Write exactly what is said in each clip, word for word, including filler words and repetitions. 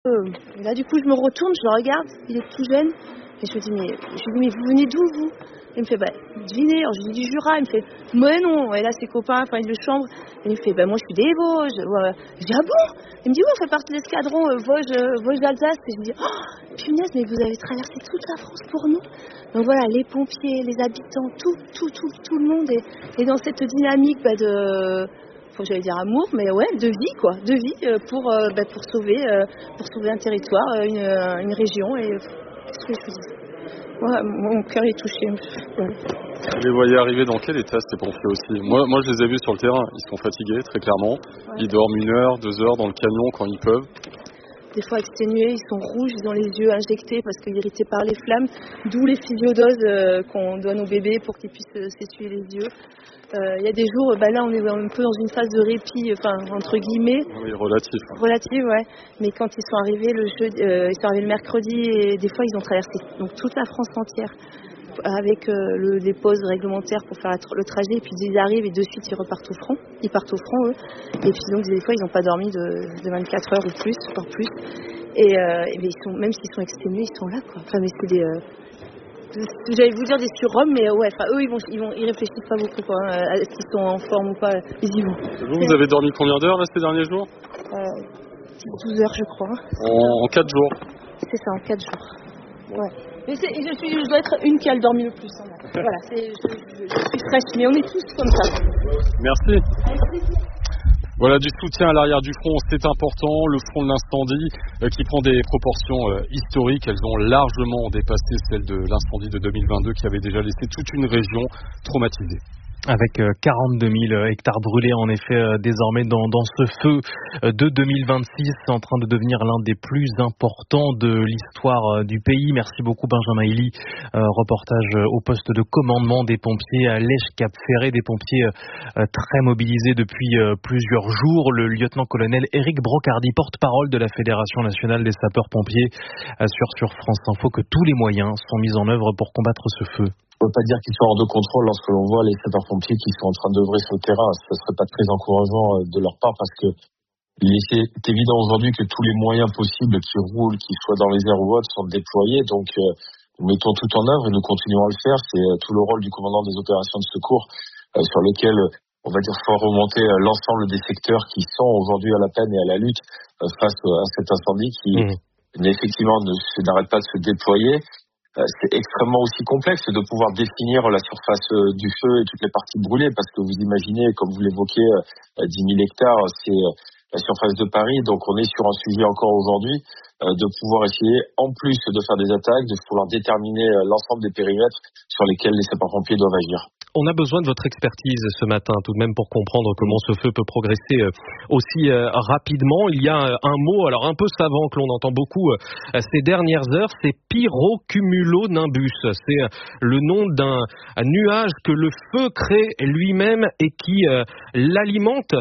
Euh, et là, du coup, je me retourne, je le regarde, il est tout jeune. Et je me dis, mais, je lui dis, mais vous venez d'où, vous? Il me fait, bah, devinez. Alors, je lui dis, du Jura. Il me fait, mais non. Et là, ses copains, enfin, de chambre. Et il me fait, bah, moi, je suis des Vosges. Ouais. Je dis, ah bon? Il me dit, oui, on fait partie de l'escadron euh, Vosges, euh, Vosges d'Alsace. Et je me dis, oh, punaise, mais vous avez traversé toute la France pour nous. Donc voilà, les pompiers, les habitants, tout, tout, tout, tout le monde est, est dans cette dynamique bah, de... faut que j'allais dire amour, mais ouais, de vie quoi, de vie euh, pour euh, bah, pour sauver euh, pour sauver un territoire, euh, une, euh, une région et qu'est-ce que je vous dis. Ouais, mon cœur est touché. Ouais. Vous les voyez arriver dans quel état ces pompiers aussi? Moi, moi, je les ai vus sur le terrain. Ils sont fatigués, très clairement. Ouais. Ils dorment une heure, deux heures dans le camion quand ils peuvent. Des fois exténués, ils sont rouges, ils ont les yeux injectés parce qu'irrités par les flammes, d'où les physiodoses euh, qu'on donne aux bébés pour qu'ils puissent euh, s'essuyer les yeux. Il euh, y a des jours, bah là on est un peu dans une phase de répit, enfin entre guillemets. Oui, relatif. Relative, ouais. Mais quand ils sont arrivés le jeudi, euh, ils sont arrivés le mercredi et des fois ils ont traversé donc toute la France entière avec euh, le, les pauses réglementaires pour faire le trajet et puis ils arrivent et de suite ils repartent au front, ils partent au front eux et puis donc des fois ils n'ont pas dormi de, de vingt-quatre heures ou plus, voire plus et, euh, et ils sont, même s'ils sont exténués ils sont là quoi, enfin mais c'est des euh, j'allais vous dire des surhommes mais ouais, enfin eux ils vont, ils vont, ils réfléchissent pas beaucoup quoi, hein, à ce qu'ils sont en forme ou pas, ils y vont. Vous, vous avez dormi combien d'heures là ces derniers jours? euh, douze heures je crois. En, en quatre jours? C'est ça, en quatre jours. Ouais. Mais c'est, je, suis, je dois être une qui a le dormi le plus. Hein. Voilà, c'est, je, je, je suis fraîche, mais on est tous comme ça. Merci. Voilà du soutien à l'arrière du front, c'est important. Le front de l'incendie euh, qui prend des proportions euh, historiques, elles ont largement dépassé celles de l'incendie de deux mille vingt-deux qui avait déjà laissé toute une région traumatisée. Avec quarante-deux mille hectares brûlés en effet désormais dans, dans ce feu de deux mille vingt-six, c'est en train de devenir l'un des plus importants de l'histoire du pays. Merci beaucoup Benjamin Elie, euh, reportage au poste de commandement des pompiers à Lèche-Cap-Ferré, des pompiers euh, très mobilisés depuis euh, plusieurs jours. Le lieutenant-colonel Éric Brocardi, porte-parole de la Fédération nationale des sapeurs-pompiers, assure sur France Info que tous les moyens sont mis en œuvre pour combattre ce feu. On ne peut pas dire qu'ils sont hors de contrôle lorsque l'on voit les sapeurs-pompiers qui sont en train d'œuvrer sur le terrain. Ce ne serait pas très encourageant de leur part parce que il est évident aujourd'hui que tous les moyens possibles qui roulent, qu'ils soient dans les airs ou autres, sont déployés. Donc, euh, nous mettons tout en œuvre et nous continuons à le faire. C'est euh, tout le rôle du commandant des opérations de secours euh, sur lequel, on va dire, faut remonter euh, l'ensemble des secteurs qui sont aujourd'hui à la peine et à la lutte euh, face à cet incendie qui, mmh. effectivement, ne n'arrête pas de se déployer. C'est extrêmement aussi complexe de pouvoir définir la surface du feu et toutes les parties brûlées parce que vous imaginez, comme vous l'évoquez, dix mille hectares, c'est la surface de Paris. Donc on est sur un sujet encore aujourd'hui de pouvoir essayer, en plus de faire des attaques, de pouvoir déterminer l'ensemble des périmètres sur lesquels les sapeurs-pompiers doivent agir. On a besoin de votre expertise ce matin tout de même pour comprendre comment ce feu peut progresser aussi rapidement. Il y a un mot alors un peu savant que l'on entend beaucoup ces dernières heures, c'est pyrocumulonimbus. C'est le nom d'un nuage que le feu crée lui-même et qui l'alimente.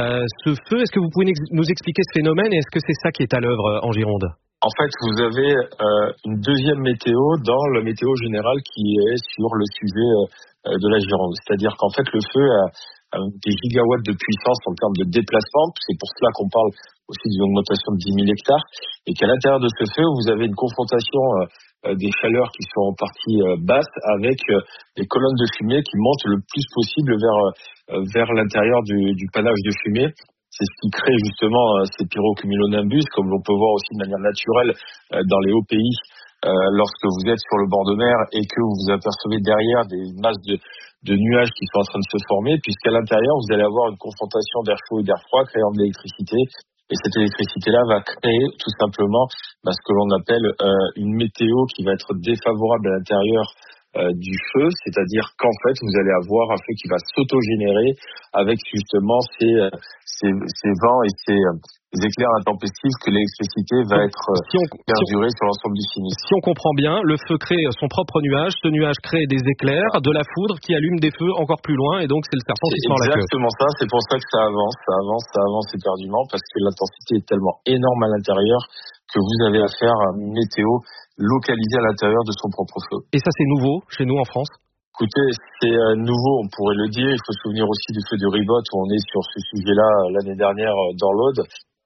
Ce feu, est-ce que vous pouvez nous expliquer ce phénomène et est-ce que c'est ça qui est à l'œuvre en Gironde ? En fait, vous avez euh, une deuxième météo dans la météo générale qui est sur le sujet euh, de la Gironde. C'est-à-dire qu'en fait, le feu a, a des gigawatts de puissance en termes de déplacement. C'est pour cela qu'on parle aussi d'une augmentation de dix mille hectares. Et qu'à l'intérieur de ce feu, vous avez une confrontation euh, des chaleurs qui sont en partie euh, basses avec euh, des colonnes de fumée qui montent le plus possible vers, euh, vers l'intérieur du, du panache de fumée. C'est ce qui crée justement euh, ces pyrocumulonimbus, comme l'on peut voir aussi de manière naturelle euh, dans les hauts pays, euh, lorsque vous êtes sur le bord de mer et que vous apercevez derrière des masses de, de nuages qui sont en train de se former, puisqu'à l'intérieur, vous allez avoir une confrontation d'air chaud et d'air froid créant de l'électricité. Et cette électricité-là va créer tout simplement bah, ce que l'on appelle euh, une météo qui va être défavorable à l'intérieur Euh, du feu, c'est-à-dire qu'en fait vous allez avoir un feu qui va s'autogénérer avec justement ces, ces, ces vents et ces, ces éclairs intempestifs que l'électricité va être si on, perdurée si on, sur l'ensemble du sinistre. Si on comprend bien, le feu crée son propre nuage, ce nuage crée des éclairs, de la foudre qui allume des feux encore plus loin et donc c'est le serpent qui se mord la queue. C'est exactement ça, c'est pour ça que ça avance, ça avance, ça avance éperdument parce que l'intensité est tellement énorme à l'intérieur que vous avez affaire à une météo localisée à l'intérieur de son propre feu. Et ça c'est nouveau chez nous en France ? Écoutez, c'est euh, nouveau, on pourrait le dire. Il faut se souvenir aussi du feu de Ribot où on est sur ce sujet-là l'année dernière dans l'Aude.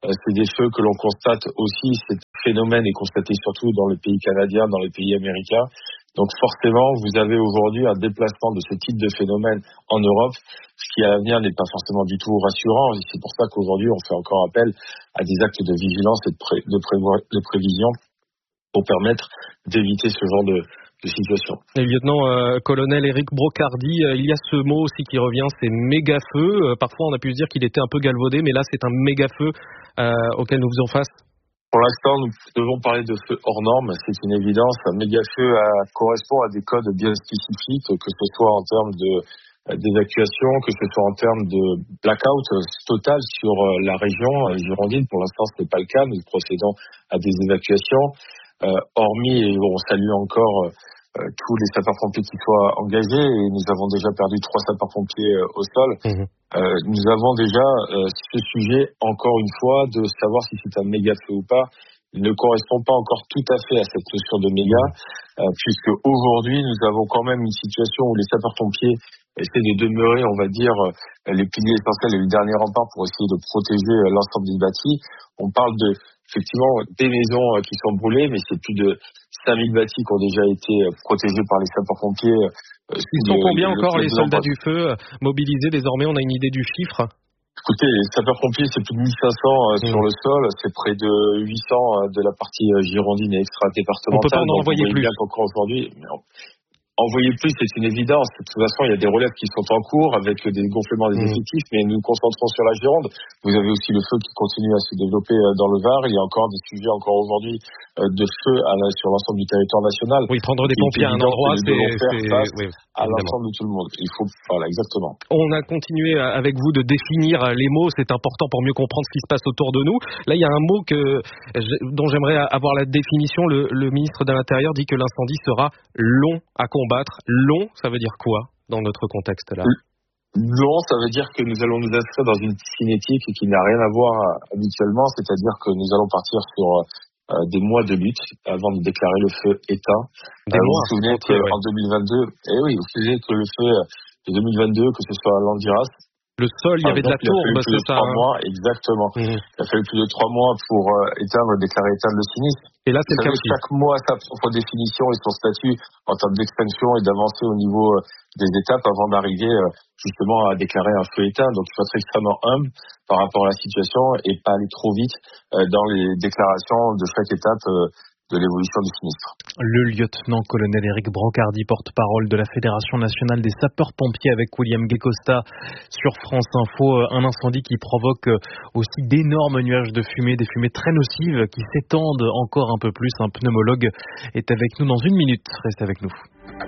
Euh, c'est des feux que l'on constate aussi, ce phénomène est constaté surtout dans les pays canadiens, dans les pays américains. Donc forcément, vous avez aujourd'hui un déplacement de ce type de phénomène en Europe, ce qui à l'avenir n'est pas forcément du tout rassurant. Et c'est pour ça qu'aujourd'hui, on fait encore appel à des actes de vigilance et de, pré- de, prévo- de prévision pour permettre d'éviter ce genre de, de situation. Et lieutenant-colonel euh, Éric Brocardi, euh, il y a ce mot aussi qui revient, c'est méga-feu. Euh, parfois, on a pu se dire qu'il était un peu galvaudé, mais là, c'est un méga-feu euh, auquel nous faisons face. Pour l'instant, nous devons parler de feu hors norme, c'est une évidence. Un méga-feu à, correspond à des codes bien spécifiques, que ce soit en termes de, d'évacuation, que ce soit en termes de blackout total sur la région girondine. Pour l'instant, ce n'est pas le cas. Nous procédons à des évacuations. Euh, hormis, et on salue encore euh, tous les sapeurs-pompiers qui soient engagés, et nous avons déjà perdu trois sapeurs-pompiers euh, au sol. Mmh. Euh, nous avons déjà euh, ce sujet, encore une fois, de savoir si c'est un méga feu ou pas. Il ne correspond pas encore tout à fait à cette notion de méga, euh, puisque aujourd'hui, nous avons quand même une situation où les sapeurs-pompiers essaient de demeurer, on va dire, les piliers essentiels et les derniers remparts pour essayer de protéger l'ensemble des bâtis. On parle de, effectivement, des maisons qui sont brûlées, mais c'est plus de cinq mille bâtis qui ont déjà été protégés par les sapeurs-pompiers. Ils sont combien encore les soldats du feu mobilisés désormais? On a une idée du chiffre? Écoutez, les sapeurs-pompiers, c'est plus de mille cinq cents euh, mmh. sur le sol, c'est près de huit cents euh, de la partie euh, girondine et extra-départementale. On peut pas en envoyer plus. Bien qu'encore aujourd'hui, mais on... envoyer plus, c'est une évidence. De toute façon, il y a des relèves qui sont en cours avec des gonflements des mmh. effectifs, mais nous nous concentrons sur la Gironde. Vous avez aussi le feu qui continue à se développer euh, dans le Var. Il y a encore des sujets encore aujourd'hui euh, de feu à la, sur l'ensemble du territoire national. Oui, prendre des pompiers à un endroit, c'est, c'est... Oui, à l'ensemble de tout le monde. Il faut, voilà, exactement. On a continué avec vous de définir les mots, c'est important pour mieux comprendre ce qui se passe autour de nous. Là, il y a un mot que, dont j'aimerais avoir la définition. Le, le ministre de l'Intérieur dit que l'incendie sera long à combattre. Long, ça veut dire quoi dans notre contexte là? Long, ça veut dire que nous allons nous inscrire dans une cinétique qui n'a rien à voir habituellement, c'est-à-dire que nous allons partir sur Euh, des mois de lutte avant de déclarer le feu éteint. Des euh, vous mois, vous souvenez qu'en ouais. deux mille vingt-deux, eh oui, vous vous souvenez que le feu de deux mille vingt-deux, que ce soit à Landiras, le sol, il y avait exemple, de la tourbe, c'est ça. Trois hein. mois, exactement. Mmh. Il a fallu plus de trois mois pour euh, éteindre, déclarer éteindre le sinistre. Et là, c'est vous le savez, cas. Chaque mois a sa propre définition et son statut en termes d'extinction et d'avancer au niveau euh, des étapes avant d'arriver euh, justement à déclarer un feu éteint. Donc, il faut être extrêmement humble par rapport à la situation et pas aller trop vite euh, dans les déclarations de chaque étape euh, de l'évolution du sinistre. Le lieutenant-colonel Éric Brocardi, porte-parole de la Fédération nationale des sapeurs-pompiers avec William Guécosta sur France Info. Un incendie qui provoque aussi d'énormes nuages de fumée, des fumées très nocives qui s'étendent encore un peu plus. Un pneumologue est avec nous dans une minute. Restez avec nous.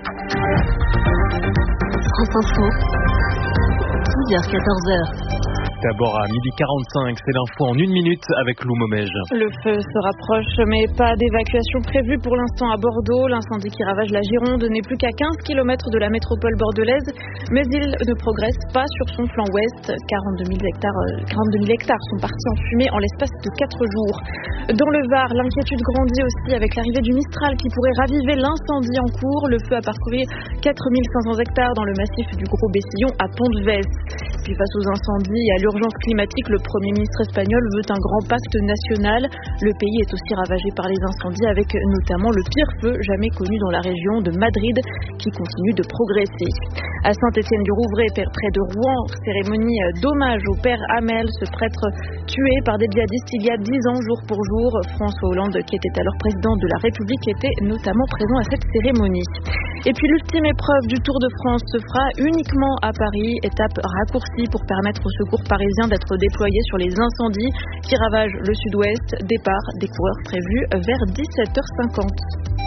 France Info, douze heures quatorze heures. D'abord à midi quarante-cinq, c'est l'info en une minute avec Lou Momège. Le feu se rapproche, mais pas d'évacuation prévue pour l'instant à Bordeaux. L'incendie qui ravage la Gironde n'est plus qu'à quinze kilomètres de la métropole bordelaise, mais il ne progresse pas sur son flanc ouest. quarante-deux mille hectares, quarante-deux mille hectares sont partis en fumée en l'espace de quatre jours. Dans le Var, l'inquiétude grandit aussi avec l'arrivée du Mistral qui pourrait raviver l'incendie en cours. Le feu a parcouru quatre mille cinq cents hectares dans le massif du Gros Bessillon à Pont-de-Vès. Puis face aux incendies et à l'urgence climatique, le Premier ministre espagnol veut un grand pacte national. Le pays est aussi ravagé par les incendies avec notamment le pire feu jamais connu dans la région de Madrid qui continue de progresser. À Saint-Étienne-du-Rouvray, près de Rouen, cérémonie d'hommage au père Hamel, ce prêtre tué par des djihadistes il y a dix ans jour pour jour. François Hollande, qui était alors président de la République, était notamment présent à cette cérémonie. Et puis l'ultime épreuve du Tour de France se fera uniquement à Paris, étape raccourcie pour permettre aux secours parisiens d'être déployés sur les incendies qui ravagent le sud-ouest. Départ des coureurs prévus vers dix-sept heures cinquante.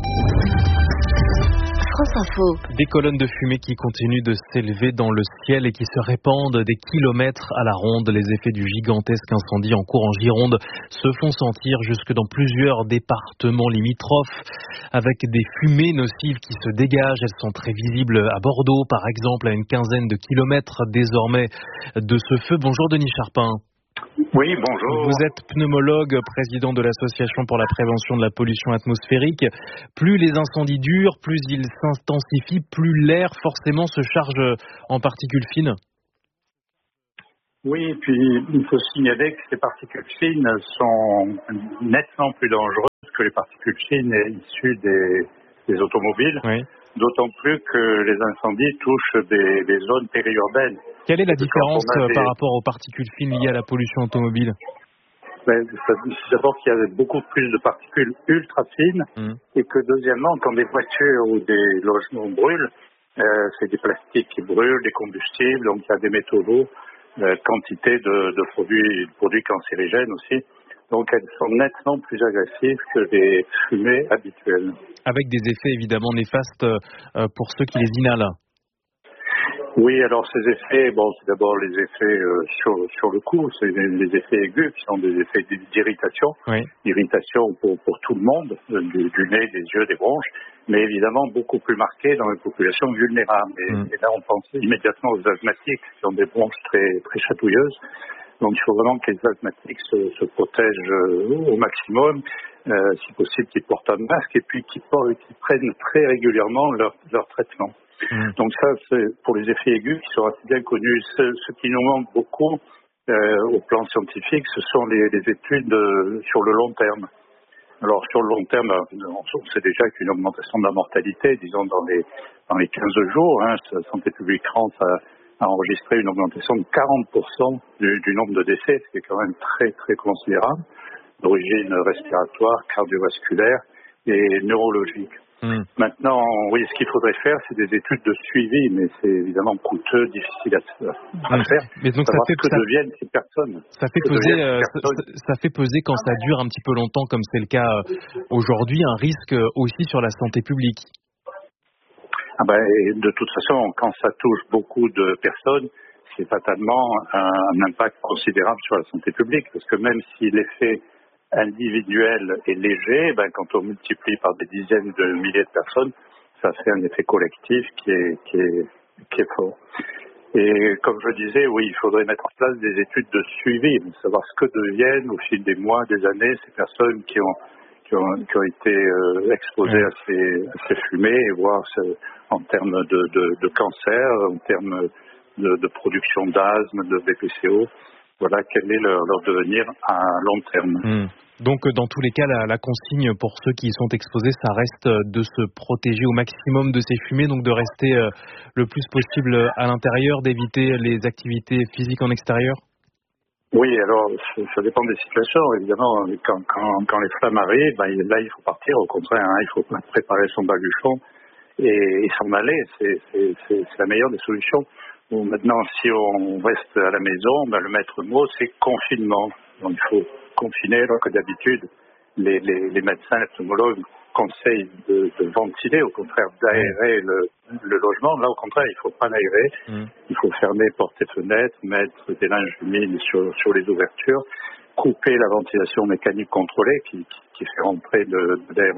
France Info. Des colonnes de fumée qui continuent de s'élever dans le ciel et qui se répandent des kilomètres à la ronde. Les effets du gigantesque incendie en cours en Gironde se font sentir jusque dans plusieurs départements limitrophes avec des fumées nocives qui se dégagent. Elles sont très visibles à Bordeaux, par exemple, à une quinzaine de kilomètres désormais de ce feu. Bonjour Denis Charpin. Oui, bonjour. Vous êtes pneumologue, président de l'Association pour la prévention de la pollution atmosphérique. Plus les incendies durent, plus ils s'intensifient, plus l'air forcément se charge en particules fines. Oui, et puis il faut signaler que ces particules fines sont nettement plus dangereuses que les particules fines issues des, des automobiles, oui. D'autant plus que les incendies touchent des, des zones périurbaines. Quelle est la différence des... par rapport aux particules fines liées à la pollution automobile? Ben, d'abord qu'il y a beaucoup plus de particules ultra fines mmh. et que deuxièmement, quand des voitures ou des logements brûlent, euh, c'est des plastiques qui brûlent, des combustibles, donc il y a des métaux lourds, euh, quantité de, de produits, de produits cancérigènes aussi. Donc elles sont nettement plus agressives que les fumées habituelles. Avec des effets évidemment néfastes euh, pour ceux qui les inhalent. Oui, alors ces effets, bon, c'est d'abord les effets euh, sur, sur le cou, c'est les, les effets aigus qui sont des effets d'irritation, oui. Irritation pour, pour tout le monde, du, du nez, des yeux, des bronches, mais évidemment beaucoup plus marqués dans les populations vulnérables. Et, mm. et là, on pense immédiatement aux asthmatiques qui ont des bronches très, très chatouilleuses. Donc, il faut vraiment que les asthmatiques se, se protègent euh, au maximum, euh, si possible qu'ils portent un masque et puis qu'ils, portent, qu'ils prennent très régulièrement leur, leur traitement. Mmh. Donc ça, c'est pour les effets aigus qui sont assez bien connus. Ce, ce qui nous manque beaucoup euh, au plan scientifique, ce sont les, les études de, sur le long terme. Alors sur le long terme, on sait déjà qu'une augmentation de la mortalité, disons dans les, dans les quinze jours, hein, Santé publique France a, a enregistré une augmentation de quarante pour cent du, du nombre de décès, ce qui est quand même très très considérable, d'origine respiratoire, cardiovasculaire et neurologique. Mmh. Maintenant, oui, ce qu'il faudrait faire, c'est des études de suivi, mais c'est évidemment coûteux, difficile à, à mmh. faire. Mais donc ça fait que ça, deviennent ces personnes. Ça fait peser, euh, ça, ça fait peser quand ça dure un petit peu longtemps, comme c'est le cas aujourd'hui, un risque aussi sur la santé publique. Ah ben, de toute façon, quand ça touche beaucoup de personnes, c'est fatalement un, un impact considérable sur la santé publique, parce que même si l'effet individuel et léger, ben, quand on multiplie par des dizaines de milliers de personnes, ça fait un effet collectif qui est, qui est, qui est fort. Et comme je disais, oui, il faudrait mettre en place des études de suivi, savoir ce que deviennent au fil des mois, des années, ces personnes qui ont, qui ont, qui ont été euh, exposées à ces, à ces fumées et voir ce, en termes de, de, de cancer, en termes de, de production d'asthme, de B P C O. Voilà, quel est leur, leur devenir à long terme. Mmh. Donc, dans tous les cas, la, la consigne pour ceux qui y sont exposés, ça reste de se protéger au maximum de ces fumées, donc de rester euh, le plus possible à l'intérieur, d'éviter les activités physiques en extérieur. Oui, alors, ça dépend des situations. Évidemment, quand, quand, quand les flammes arrivent, ben, là, il faut partir. Au contraire, hein, il faut préparer son baluchon et, et s'en aller. C'est, c'est, c'est, c'est la meilleure des solutions. Bon, maintenant, si on reste à la maison, ben, le maître mot, c'est confinement. Donc, il faut confiner, alors que d'habitude, les, les, les médecins, les pneumologues conseillent de, de ventiler, au contraire, d'aérer le, le logement. Là, au contraire, il ne faut pas l'aérer. Mmh. Il faut fermer portes et fenêtres, mettre des linges humides sur, sur les ouvertures, couper la ventilation mécanique contrôlée qui, qui, qui fait rentrer de, de, l'air,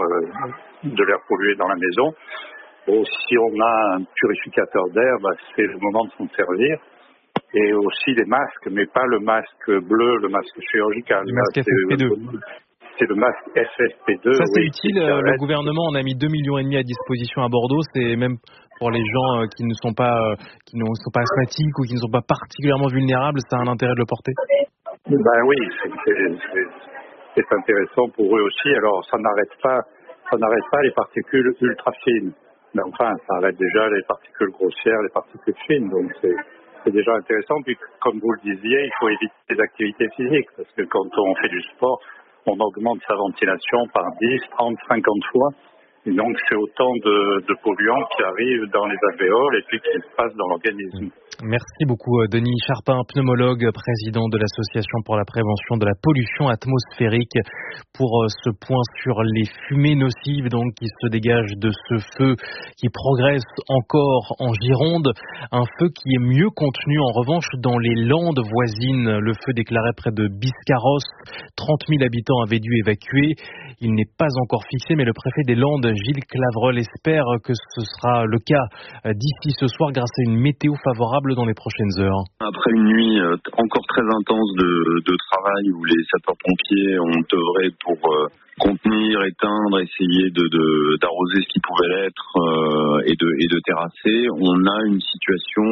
de l'air pollué dans la maison. Bon, si on a un purificateur d'air, bah, c'est le moment de s'en servir. Et aussi les masques, mais pas le masque bleu, le masque chirurgical. Le masque F F P deux. C'est le masque F F P deux. Ça, c'est oui, utile. Le gouvernement en a mis deux millions et demi à disposition à Bordeaux. C'est même pour les gens qui ne sont pas, qui ne sont pas asthmatiques ou qui ne sont pas particulièrement vulnérables, ça a un intérêt de le porter. Ben oui, c'est, c'est, c'est intéressant pour eux aussi. Alors, ça n'arrête pas, ça n'arrête pas les particules ultra fines. Mais enfin, ça arrête déjà les particules grossières, les particules fines. Donc, c'est, c'est déjà intéressant. Puis, comme vous le disiez, il faut éviter les activités physiques. Parce que quand on fait du sport, on augmente sa ventilation par dix, trente, cinquante fois. Et donc, c'est autant de, de polluants qui arrivent dans les alvéoles et puis qui passent dans l'organisme. Merci beaucoup, Denis Charpin, pneumologue, président de l'Association pour la prévention de la pollution atmosphérique, pour ce point sur les fumées nocives donc qui se dégagent de ce feu qui progresse encore en Gironde. Un feu qui est mieux contenu en revanche dans les Landes voisines. Le feu déclaré près de Biscarrosse. trente mille habitants avaient dû évacuer. Il n'est pas encore fixé, mais le préfet des Landes, Gilles Clavreul, espère que ce sera le cas d'ici ce soir grâce à une météo favorable dans les prochaines heures. Après une nuit encore très intense de, de travail où les sapeurs-pompiers ont œuvré pour euh, contenir, éteindre, essayer de, de, d'arroser ce qui pouvait l'être euh, et, de, et de terrasser, on a une situation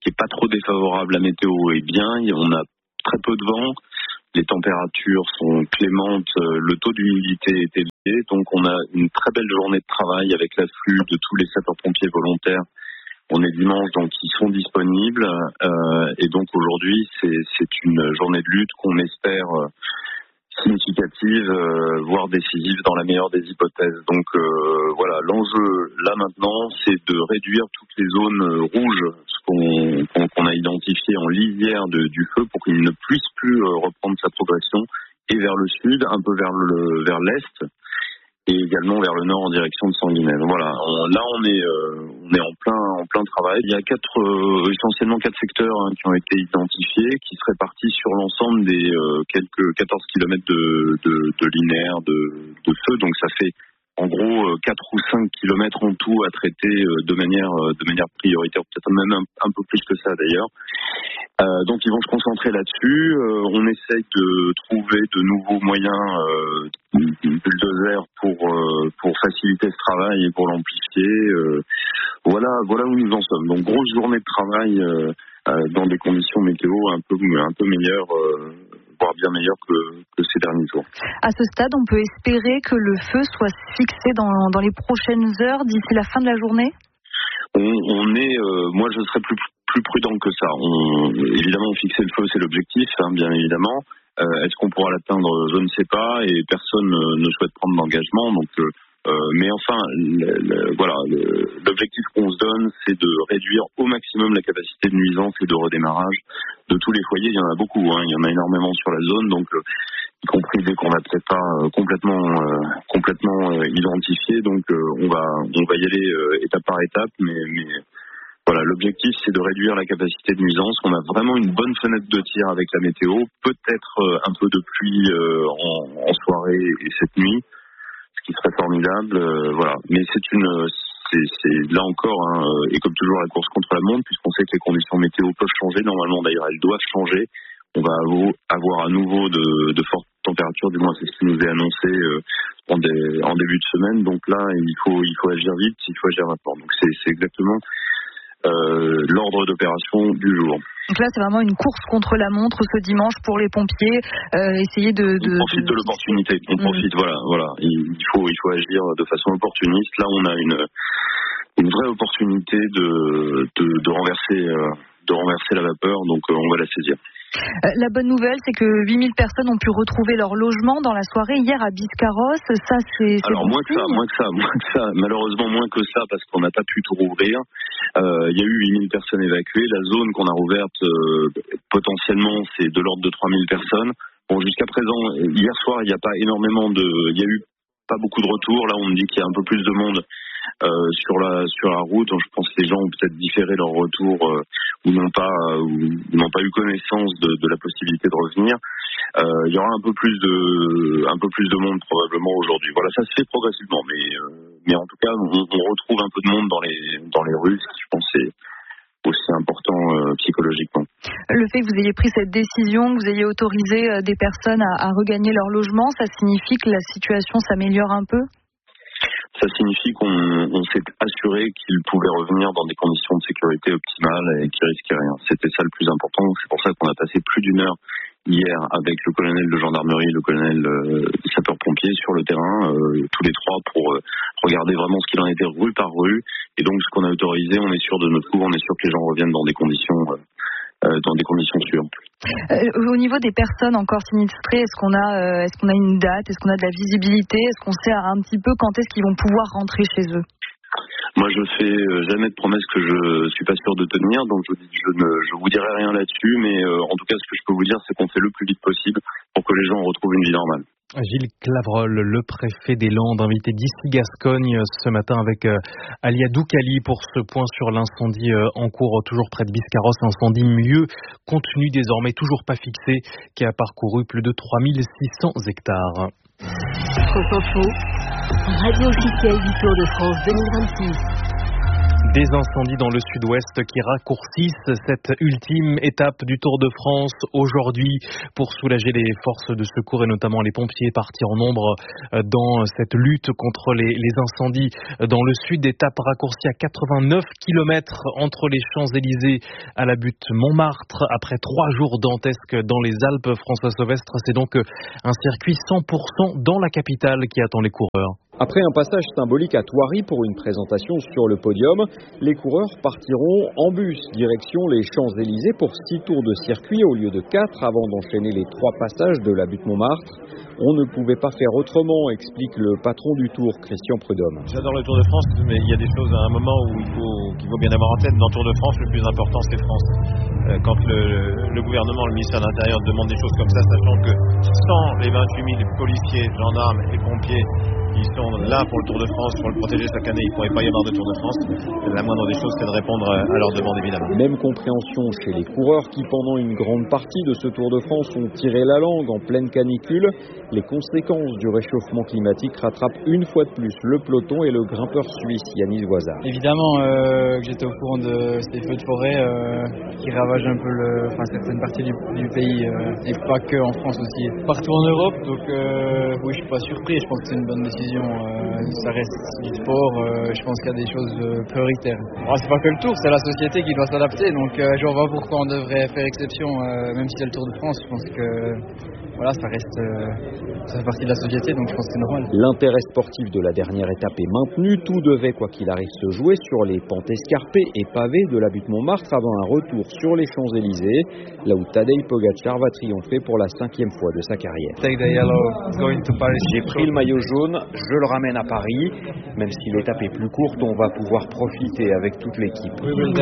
qui est pas trop défavorable. La météo est bien, on a très peu de vent, les températures sont clémentes, le taux d'humidité est élevé, donc on a une très belle journée de travail avec l'afflux de tous les sapeurs-pompiers volontaires. On est dimanche, donc ils sont disponibles, euh, et donc aujourd'hui c'est, c'est une journée de lutte qu'on espère euh, significative, euh, voire décisive dans la meilleure des hypothèses. Donc euh, voilà, l'enjeu là maintenant, c'est de réduire toutes les zones rouges qu'on, qu'on, qu'on a identifiées en lisière de, du feu pour qu'il ne puisse plus euh, reprendre sa progression et vers le sud, un peu vers le vers l'est et également vers le nord en direction de Sanguinay. Voilà, on, là on est euh, on est en plein en plein travail. Il y a quatre euh, essentiellement quatre secteurs hein, qui ont été identifiés, qui se répartissent sur l'ensemble des euh, quelques quatorze kilomètres de, de de linéaire de de feu. Donc ça fait en gros euh, quatre ou cinq kilomètres en tout à traiter euh, de manière euh, de manière prioritaire, peut-être même un, un peu plus que ça d'ailleurs. Euh, donc ils vont se concentrer là-dessus. Euh, on essaye de trouver de nouveaux moyens euh, bulldozer pour euh, pour faciliter ce travail et pour l'amplifier. Euh, voilà voilà où nous en sommes. Donc grosse journée de travail euh, euh, dans des conditions météo un peu un peu meilleures, euh, voire bien meilleures que, que ces derniers jours. À ce stade, on peut espérer que le feu soit fixé dans dans les prochaines heures d'ici la fin de la journée. On, on est, euh, moi je serais plus plus prudent que ça. On, évidemment, fixer le feu, c'est l'objectif, hein, bien évidemment. Euh, est-ce qu'on pourra l'atteindre? Je ne sais pas, et personne ne, ne souhaite prendre d'engagement. Donc, euh, euh, mais enfin, le, le, voilà, le, l'objectif qu'on se donne, c'est de réduire au maximum la capacité de nuisance et de redémarrage de tous les foyers. Il y en a beaucoup, hein, il y en a énormément sur la zone, donc euh, y compris dès qu'on va peut-être pas euh, complètement, euh, complètement euh, identifié. Donc, euh, on va, on va y aller euh, étape par étape, mais, mais voilà, l'objectif c'est de réduire la capacité de nuisance. On a vraiment une bonne fenêtre de tir avec la météo, peut-être euh, un peu de pluie euh, en, en soirée et cette nuit, ce qui serait formidable. Euh, voilà, mais c'est une, c'est, c'est là encore, hein, et comme toujours la course contre la montre, puisqu'on sait que les conditions météo peuvent changer. Normalement, d'ailleurs, elles doivent changer. On va avoir à nouveau de, de fortes températures, du moins c'est ce qui nous est annoncé euh, en, des, en début de semaine. Donc là, il faut, il faut agir vite, il faut agir maintenant. Donc c'est, c'est exactement Euh, l'ordre d'opération du jour. Donc là, c'est vraiment une course contre la montre ce dimanche pour les pompiers. Euh, essayer de, de. On profite de, de l'opportunité. On mmh. profite, voilà, voilà. Il faut, il faut agir de façon opportuniste. Là, on a une, une vraie opportunité de, de, de renverser, euh, de renverser la vapeur. Donc, euh, on va la saisir. La bonne nouvelle, c'est que huit mille personnes ont pu retrouver leur logement dans la soirée hier à Biscarrosse. Ça, c'est, c'est alors moins que ça, moins que ça, moins que ça. Malheureusement moins que ça parce qu'on n'a pas pu tout rouvrir. Euh, il y a eu huit mille personnes évacuées. La zone qu'on a rouverte euh, potentiellement, c'est de l'ordre de trois mille personnes. Bon, jusqu'à présent, hier soir, il n'y a pas énormément de, il y a eu pas beaucoup de retours. Là, on me dit qu'il y a un peu plus de monde euh, sur la sur la route. Je pense que les gens ont peut-être différé leur retour euh, ou n'ont pas ou n'ont pas eu connaissance de, de la possibilité de revenir. Euh, il y aura un peu plus de un peu plus de monde probablement aujourd'hui. Voilà, ça se fait progressivement, mais euh, mais en tout cas, on, on retrouve un peu de monde dans les dans les rues, ce qui je pense est aussi important euh, psychologiquement. Le fait que vous ayez pris cette décision, que vous ayez autorisé euh, des personnes à, à regagner leur logement, ça signifie que la situation s'améliore un peu? Ça signifie qu'on on s'est assuré qu'ils pouvaient revenir dans des conditions de sécurité optimales et qu'ils risquaient rien. C'était ça le plus important. C'est pour ça qu'on a passé plus d'une heure hier avec le colonel de gendarmerie, le colonel euh, des sapeurs-pompiers sur le terrain, euh, tous les trois pour euh, regarder vraiment ce qu'il en était rue par rue. Et donc ce qu'on a autorisé, on est sûr de notre coup, on est sûr que les gens reviennent dans des conditions euh, euh, dans des conditions sûres. Euh, au niveau des personnes encore sinistrées, est-ce qu'on a euh, est-ce qu'on a une date, est-ce qu'on a de la visibilité, est-ce qu'on sait un petit peu quand est-ce qu'ils vont pouvoir rentrer chez eux? Moi, je fais jamais de promesses que je suis pas sûr de tenir, donc je, je ne je vous dirai rien là-dessus, mais euh, en tout cas, ce que je peux vous dire, c'est qu'on fait le plus vite possible pour que les gens retrouvent une vie normale. Gilles Clavreul, le préfet des Landes, invité d'ici Gascogne ce matin avec euh, Alia Doukali pour ce point sur l'incendie euh, en cours toujours près de Biscarrosse, incendie mieux contenu désormais, toujours pas fixé, qui a parcouru plus de trois mille six cents hectares. France Info, radio officielle du Tour de France deux mille vingt-six. Des incendies dans le sud-ouest qui raccourcissent cette ultime étape du Tour de France aujourd'hui pour soulager les forces de secours et notamment les pompiers partis en nombre dans cette lutte contre les, les incendies dans le sud. Étape raccourcie à quatre-vingt-neuf kilomètres entre les Champs-Élysées à la butte Montmartre. Après trois jours dantesques dans les Alpes, François Sauvestre, c'est donc un circuit cent pour cent dans la capitale qui attend les coureurs. Après un passage symbolique à Thoiry pour une présentation sur le podium, les coureurs partiront en bus direction les Champs-Élysées pour six tours de circuit au lieu de quatre avant d'enchaîner les trois passages de la butte Montmartre. On ne pouvait pas faire autrement, explique le patron du Tour, Christian Prudhomme. J'adore le Tour de France, mais il y a des choses à un moment où il faut, qu'il faut bien avoir en tête. Dans le Tour de France, le plus important, c'est France. Quand le, le gouvernement, le ministère de l'Intérieur demande des choses comme ça, sachant que sans les vingt-huit mille policiers, gendarmes et pompiers qui sont là pour le Tour de France, pour le protéger chaque année, il ne pourrait pas y avoir de Tour de France. La moindre des choses, c'est de répondre à leurs demandes, évidemment. Même compréhension chez les coureurs qui, pendant une grande partie de ce Tour de France, ont tiré la langue en pleine canicule. Les conséquences du réchauffement climatique rattrapent une fois de plus le peloton et le grimpeur suisse Yanis Voisard. Évidemment euh, que j'étais au courant de ces feux de forêt euh, qui ravagent un peu le, enfin, certaines parties du, du pays euh, et pas que en France aussi. Partout en Europe, donc euh, oui, je suis pas surpris. Je pense que c'est une bonne décision. Euh, ça reste du sport. Euh, je pense qu'il y a des choses euh, prioritaires. Alors, c'est pas que le Tour, c'est la société qui doit s'adapter. Donc euh, je vois pourquoi on devrait faire exception, euh, même si c'est le Tour de France. Je pense que voilà, ça reste, euh, ça fait partie de la société, donc je pense que c'est normal. L'intérêt sportif de la dernière étape est maintenu. Tout devait, quoi qu'il arrive, se jouer sur les pentes escarpées et pavées de la butte Montmartre avant un retour sur les Champs-Élysées, là où Tadej Pogačar va triompher pour la cinquième fois de sa carrière. J'ai pris le maillot jaune, je le ramène à Paris. Même si l'étape est plus courte, on va pouvoir profiter avec toute l'équipe.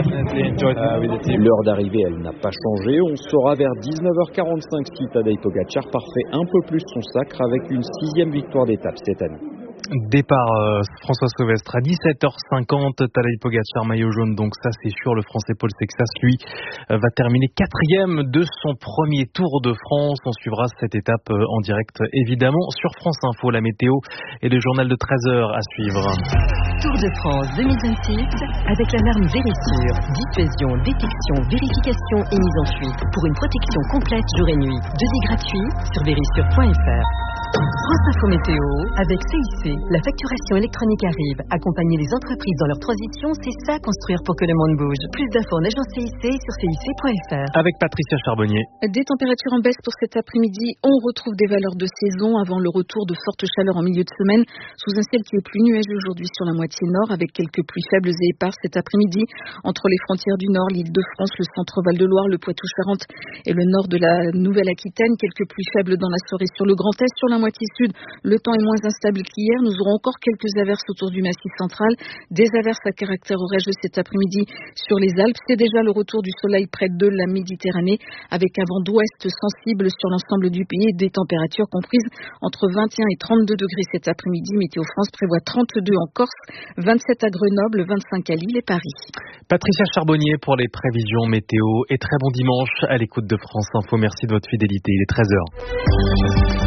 L'heure d'arrivée, elle n'a pas changé. On saura vers dix-neuf heures quarante-cinq si Tadej Pogačar parfait un peu plus son sacre avec une sixième victoire d'étape cette année. Départ euh, François Sauvestre à dix-sept heures cinquante, Tadej Pogačar maillot jaune, donc ça c'est sûr. Le Français Paul Sexas, lui, euh, va terminer quatrième de son premier Tour de France. On suivra cette étape euh, en direct évidemment sur France Info, la météo et le journal de treize heures à suivre. Tour de France deux mille vingt-six avec l'alarme Vérissure. Dissuasion, détection, vérification et mise en fuite pour une protection complète jour et nuit. Devis gratuit sur vérissure point f r. France Info Météo avec C I C. La facturation électronique arrive. Accompagner les entreprises dans leur transition, c'est ça construire pour que le monde bouge. Plus d'infos en agence C I C sur C I C point f r. Avec Patricia Charbonnier. Des températures en baisse pour cet après-midi. On retrouve des valeurs de saison avant le retour de fortes chaleurs en milieu de semaine. Sous un ciel qui est plus nuageux aujourd'hui sur la moitié nord, avec quelques pluies faibles et éparses cet après-midi entre les frontières du nord, l'Île-de-France, le centre Val-de-Loire, le Poitou-Charentes et le nord de la Nouvelle-Aquitaine. Quelques pluies faibles dans la soirée sur le Grand Est. Sur la moitié sud, le temps est moins instable qu'hier. Nous aurons encore quelques averses autour du Massif central. Des averses à caractère orageux cet après-midi sur les Alpes. C'est déjà le retour du soleil près de la Méditerranée avec un vent d'ouest sensible sur l'ensemble du pays et des températures comprises entre vingt et un et trente-deux degrés cet après-midi. Météo France prévoit trente-deux en Corse, vingt-sept à Grenoble, vingt-cinq à Lille et Paris. Patricia Charbonnier pour les prévisions météo et très bon dimanche à l'écoute de France Info. Merci de votre fidélité. Il est treize heures.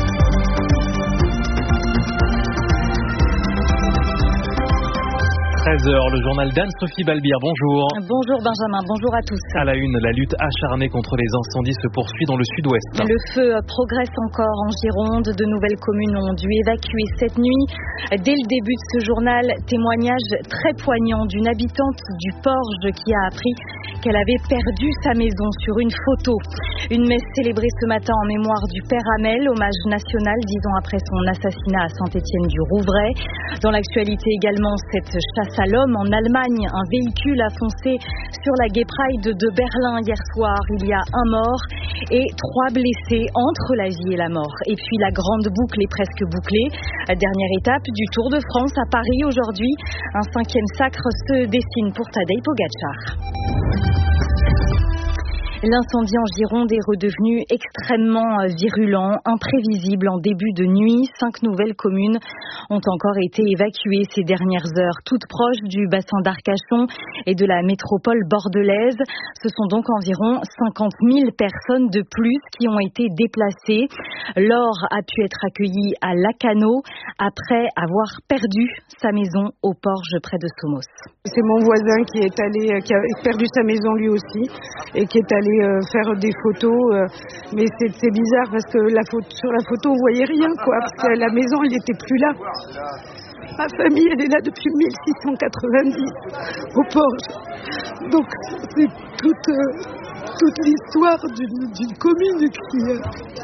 treize heures, le journal d'Anne-Sophie Balbir. Bonjour. Bonjour Benjamin, bonjour à tous. À la une, la lutte acharnée contre les incendies se poursuit dans le sud-ouest. Le feu progresse encore en Gironde. De nouvelles communes ont dû évacuer cette nuit. Dès le début de ce journal, témoignage très poignant d'une habitante du Porge qui a appris qu'elle avait perdu sa maison sur une photo. Une messe célébrée ce matin en mémoire du père Hamel, hommage national dix ans après son assassinat à Saint-Étienne-du-Rouvray. Dans l'actualité également, cette chasse à l'homme en Allemagne. Un véhicule a foncé sur la Gay Pride de Berlin hier soir. Il y a un mort et trois blessés entre la vie et la mort. Et puis la grande boucle est presque bouclée. Dernière étape du Tour de France à Paris aujourd'hui. Un cinquième sacre se dessine pour Tadej Pogačar. L'incendie en Gironde est redevenu extrêmement virulent, imprévisible en début de nuit. Cinq nouvelles communes ont encore été évacuées ces dernières heures, toutes proches du bassin d'Arcachon et de la métropole bordelaise. Ce sont donc environ cinquante mille personnes de plus qui ont été déplacées. Laure a pu être accueillie à Lacanau après avoir perdu sa maison au Porge près de Somos. C'est mon voisin qui est allé, qui a perdu sa maison lui aussi et qui est allé euh, faire des photos. Euh, mais c'est, c'est bizarre parce que la photo, sur la photo on voyait rien quoi, parce que la maison elle n'était plus là. Ma famille elle est là depuis mille six cent quatre-vingt-dix au Porge. Donc c'est toute, euh, toute l'histoire d'une, d'une commune qui... Euh,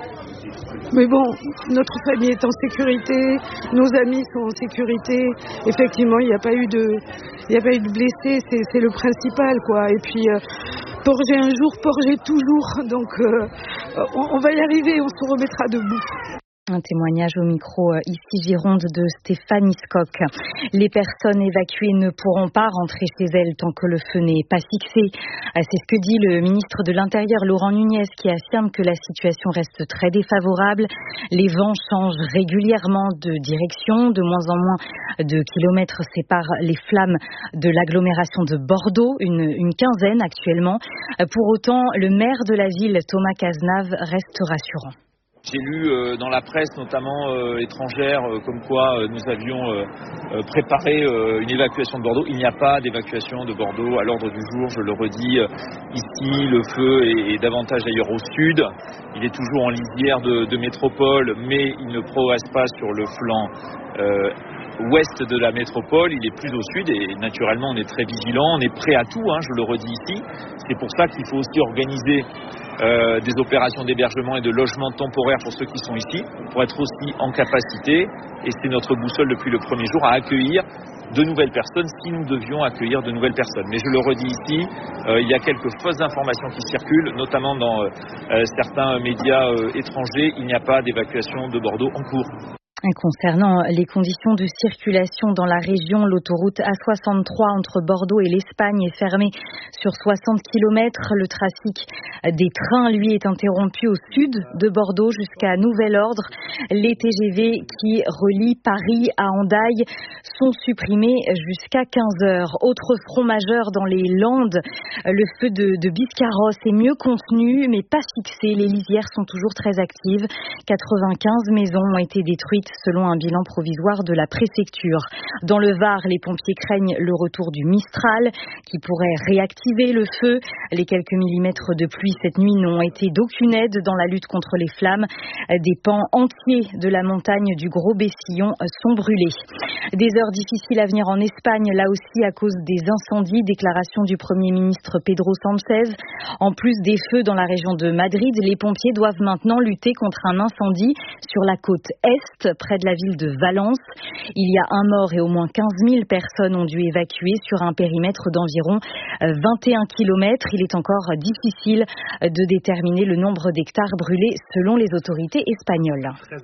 Mais bon, notre famille est en sécurité, nos amis sont en sécurité. Effectivement, il n'y a pas eu de, il n'y a pas eu de blessés, c'est, c'est le principal, quoi. Et puis, euh, Porger un jour, Porger toujours. Donc, euh, on, on va y arriver, on se remettra debout. Un témoignage au micro ici Gironde de Stéphanie Scocq. Les personnes évacuées ne pourront pas rentrer chez elles tant que le feu n'est pas fixé. C'est ce que dit le ministre de l'Intérieur Laurent Nunez qui affirme que la situation reste très défavorable. Les vents changent régulièrement de direction. De moins en moins de kilomètres séparent les flammes de l'agglomération de Bordeaux, une, une quinzaine actuellement. Pour autant, le maire de la ville, Thomas Cazenave, reste rassurant. J'ai lu euh, dans la presse, notamment euh, étrangère, euh, comme quoi euh, nous avions euh, euh, préparé euh, une évacuation de Bordeaux. Il n'y a pas d'évacuation de Bordeaux à l'ordre du jour, je le redis. Euh, ici, le feu est, est davantage d'ailleurs au sud. Il est toujours en lisière de, de métropole, mais il ne progresse pas sur le flanc euh, ouest de la métropole. Il est plus au sud et naturellement, on est très vigilant. On est prêt à tout, hein, je le redis ici. C'est pour ça qu'il faut aussi organiser Euh, des opérations d'hébergement et de logement temporaire pour ceux qui sont ici, pour être aussi en capacité, et c'est notre boussole depuis le premier jour, à accueillir de nouvelles personnes si nous devions accueillir de nouvelles personnes. Mais je le redis ici, euh, il y a quelques fausses informations qui circulent, notamment dans euh, certains médias euh, étrangers. Il n'y a pas d'évacuation de Bordeaux en cours. Concernant les conditions de circulation dans la région, l'autoroute A soixante-trois entre Bordeaux et l'Espagne est fermée sur soixante kilomètres. Le trafic des trains, lui, est interrompu au sud de Bordeaux jusqu'à nouvel ordre. Les T G V qui relient Paris à Hendaye sont supprimés jusqu'à quinze heures. Autre front majeur dans les Landes, le feu de, de Biscarrosse est mieux contenu mais pas fixé. Les lisières sont toujours très actives. quatre-vingt-quinze maisons ont été détruites selon un bilan provisoire de la préfecture. Dans le Var, les pompiers craignent le retour du Mistral qui pourrait réactiver le feu. Les quelques millimètres de pluie cette nuit n'ont été d'aucune aide dans la lutte contre les flammes. Des pans entiers de la montagne du Gros Bessillon sont brûlés. Des heures difficiles à venir en Espagne, là aussi à cause des incendies. Déclaration du Premier ministre Pedro Sánchez. En plus des feux dans la région de Madrid, les pompiers doivent maintenant lutter contre un incendie sur la côte est, près de la ville de Valence. Il y a un mort et au moins quinze mille personnes ont dû évacuer sur un périmètre d'environ vingt et un kilomètres. Il est encore difficile de déterminer le nombre d'hectares brûlés selon les autorités espagnoles. treize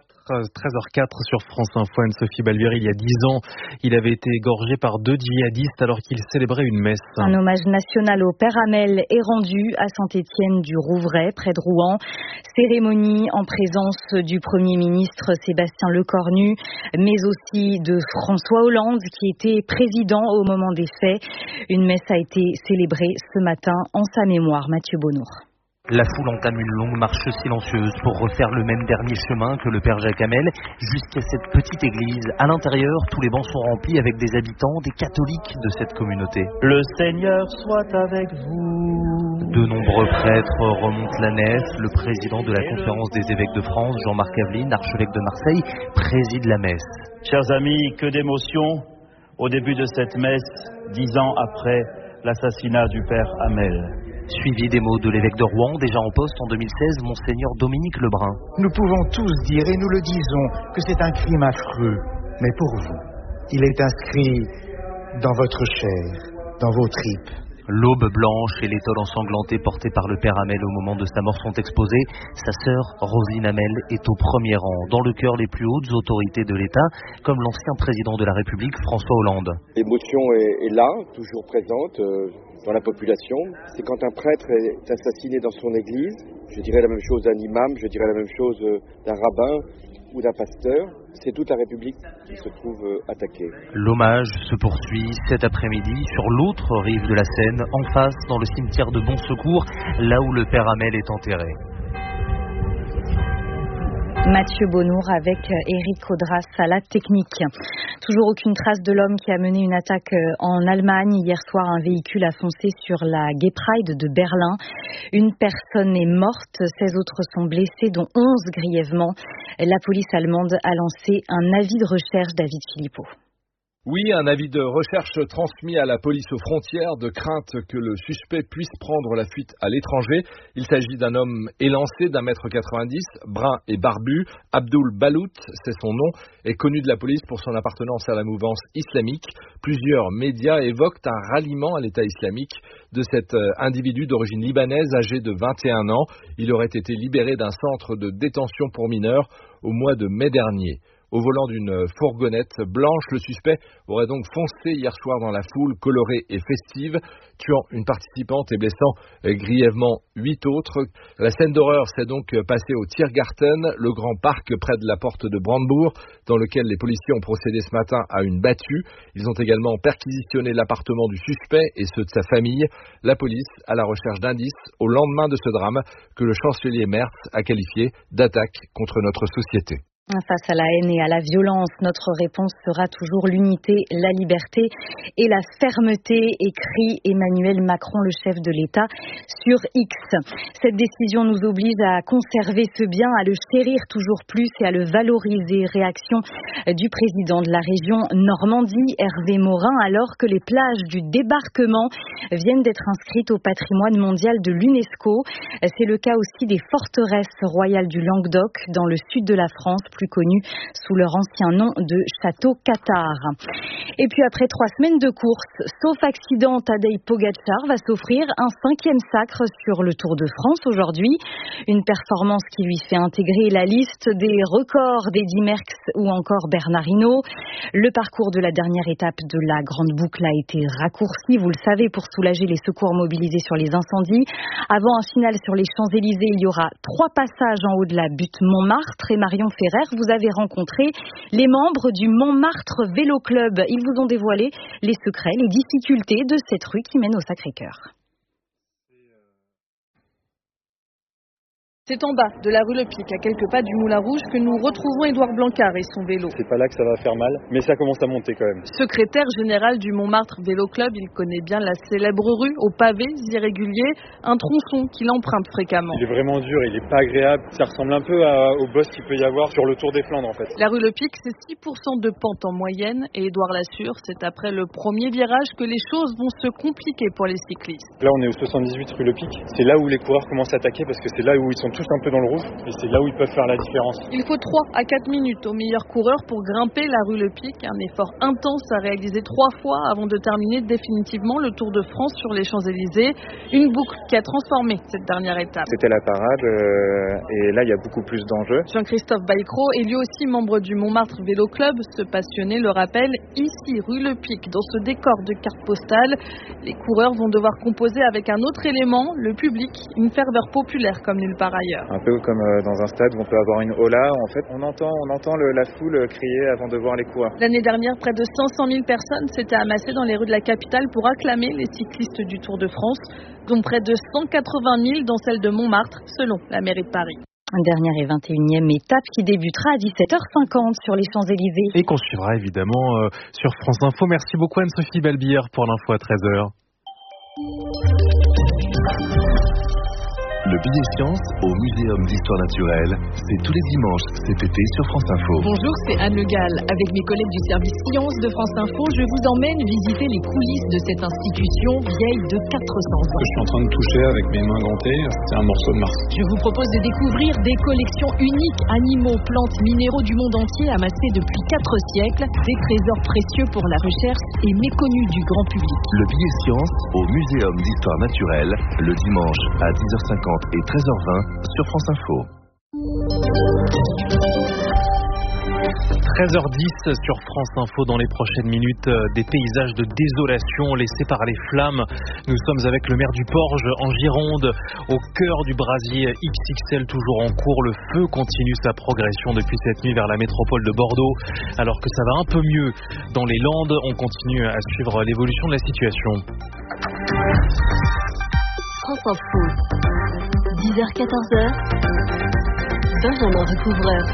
heures quatre sur France Info. Anne-Sophie Balbiri, il y a dix ans, il avait été égorgé par deux djihadistes alors qu'il célébrait une messe. Un hommage national au Père Hamel est rendu à Saint-Étienne du Rouvray, près de Rouen. Cérémonie en présence du Premier ministre Sébastien Lecornu, mais aussi de François Hollande, qui était président au moment des faits. Une messe a été célébrée ce matin en sa mémoire. Mathieu Bonnour. La foule entame une longue marche silencieuse pour refaire le même dernier chemin que le Père Jacques Hamel jusqu'à cette petite église. À l'intérieur, tous les bancs sont remplis avec des habitants, des catholiques de cette communauté. Le Seigneur soit avec vous. De nombreux prêtres remontent la nef. Le président de la Conférence des évêques de France, Jean-Marc Aveline, archevêque de Marseille, préside la messe. Chers amis, que d'émotions au début de cette messe, dix ans après l'assassinat du Père Hamel. Suivi des mots de l'évêque de Rouen, déjà en poste en deux mille seize, Monseigneur Dominique Lebrun. Nous pouvons tous dire, et nous le disons, que c'est un crime affreux. Mais pour vous, il est inscrit dans votre chair, dans vos tripes. L'aube blanche et l'étole ensanglantée portée par le père Hamel au moment de sa mort sont exposés. Sa sœur, Roselyne Hamel, est au premier rang, dans le cœur les plus hautes autorités de l'État, comme l'ancien président de la République, François Hollande. L'émotion est, est là, toujours présente euh, dans la population. C'est quand un prêtre est assassiné dans son église, je dirais la même chose d'un imam, je dirais la même chose d'un rabbin ou d'un pasteur. C'est toute la République qui se trouve attaquée. L'hommage se poursuit cet après-midi sur l'autre rive de la Seine, en face, dans le cimetière de Bon Secours, là où le père Hamel est enterré. Mathieu Bonnour avec Eric Audras à la technique. Toujours aucune trace de l'homme qui a mené une attaque en Allemagne. Hier soir, un véhicule a foncé sur la Gay Pride de Berlin. Une personne est morte, seize autres sont blessés, dont onze grièvement. La police allemande a lancé un avis de recherche, David Philippot. Oui, un avis de recherche transmis à la police aux frontières de crainte que le suspect puisse prendre la fuite à l'étranger. Il s'agit d'un homme élancé d'un mètre quatre-vingt-dix, brun et barbu. Abdul Balout, c'est son nom, est connu de la police pour son appartenance à la mouvance islamique. Plusieurs médias évoquent un ralliement à l'État islamique de cet individu d'origine libanaise âgé de vingt et un ans. Il aurait été libéré d'un centre de détention pour mineurs au mois de mai dernier. Au volant d'une fourgonnette blanche, le suspect aurait donc foncé hier soir dans la foule colorée et festive, tuant une participante et blessant grièvement huit autres. La scène d'horreur s'est donc passée au Tiergarten, le grand parc près de la porte de Brandebourg, dans lequel les policiers ont procédé ce matin à une battue. Ils ont également perquisitionné l'appartement du suspect et ceux de sa famille. La police à la recherche d'indices au lendemain de ce drame que le chancelier Merz a qualifié d'attaque contre notre société. Face à la haine et à la violence, notre réponse sera toujours l'unité, la liberté et la fermeté, écrit Emmanuel Macron, le chef de l'État, sur X. Cette décision nous oblige à conserver ce bien, à le chérir toujours plus et à le valoriser. Réaction du président de la région Normandie, Hervé Morin, alors que les plages du débarquement viennent d'être inscrites au patrimoine mondial de l'UNESCO. C'est le cas aussi des forteresses royales du Languedoc, dans le sud de la France, plus connu sous leur ancien nom de Château Cathare. Et puis après trois semaines de course, sauf accident, Tadej Pogačar va s'offrir un cinquième sacre sur le Tour de France aujourd'hui. Une performance qui lui fait intégrer la liste des records d'Eddy Merckx ou encore Bernard Hinault. Le parcours de la dernière étape de la Grande Boucle a été raccourci, vous le savez, pour soulager les secours mobilisés sur les incendies. Avant un final sur les Champs-Élysées, il y aura trois passages en haut de la butte Montmartre. Et Marion Ferrer, vous avez rencontré les membres du Montmartre Vélo Club. Ils vous ont dévoilé les secrets, les difficultés de cette rue qui mène au Sacré-Cœur. C'est en bas de la rue Le Pic, à quelques pas du Moulin Rouge, que nous retrouvons Édouard Blancard et son vélo. C'est pas là que ça va faire mal, mais ça commence à monter quand même. Secrétaire général du Montmartre Vélo Club, il connaît bien la célèbre rue aux pavés irréguliers, un tronçon qu'il emprunte fréquemment. Il est vraiment dur, il est pas agréable. Ça ressemble un peu à, au boss qu'il peut y avoir sur le Tour des Flandres en fait. La rue Le Pic, c'est six pour cent de pente en moyenne et Édouard l'assure, c'est après le premier virage que les choses vont se compliquer pour les cyclistes. Là on est au soixante-dix-huit rue Le Pic, c'est là où les coureurs commencent à attaquer parce que c'est là où ils sont tous un peu dans le rouge. Et c'est là où ils peuvent faire la différence. Il faut trois à quatre minutes au meilleur coureur pour grimper la rue Le Pic. Un effort intense à réaliser trois fois avant de terminer définitivement le Tour de France sur les Champs-Élysées. Une boucle qui a transformé cette dernière étape. C'était la parade euh, et là il y a beaucoup plus d'enjeux. Jean-Christophe Baïcro est lui aussi membre du Montmartre Vélo Club. Ce passionné le rappelle, ici rue Le Pic, dans ce décor de carte postale, les coureurs vont devoir composer avec un autre élément, le public, une ferveur populaire comme nulle part ailleurs. Un peu comme dans un stade où on peut avoir une hola, en fait, on entend, on entend le, la foule crier avant de voir les coureurs. L'année dernière, près de cinq cent mille personnes s'étaient amassées dans les rues de la capitale pour acclamer les cyclistes du Tour de France, dont près de cent quatre-vingt mille dans celle de Montmartre, selon la mairie de Paris. Dernière et vingt et unième étape qui débutera à dix-sept heures cinquante sur les Champs-Élysées. Et qu'on suivra évidemment euh, sur France Info. Merci beaucoup Anne-Sophie Belbir pour l'info à treize heures. Le billet science au Muséum d'Histoire Naturelle, c'est tous les dimanches cet été sur France Info. Bonjour, c'est Anne Le Gall. Avec mes collègues du service science de France Info, je vous emmène visiter les coulisses de cette institution vieille de quatre cents ans. Je suis en train de toucher avec mes mains gantées, c'est un morceau de Mars. Je vous propose de découvrir des collections uniques, animaux, plantes, minéraux du monde entier amassés depuis quatre siècles, des trésors précieux pour la recherche et méconnus du grand public. Le billet science au Muséum d'Histoire Naturelle, le dimanche à dix heures cinquante et treize heures vingt sur France Info. treize heures dix sur France Info. Dans les prochaines minutes, des paysages de désolation laissés par les flammes. Nous sommes avec le maire du Porge en Gironde, au cœur du brasier X X L toujours en cours. Le feu continue sa progression depuis cette nuit vers la métropole de Bordeaux. Alors que ça va un peu mieux dans les Landes, on continue à suivre l'évolution de la situation. France Info, dix heures quatorze heures, Benjamin Recouvreur.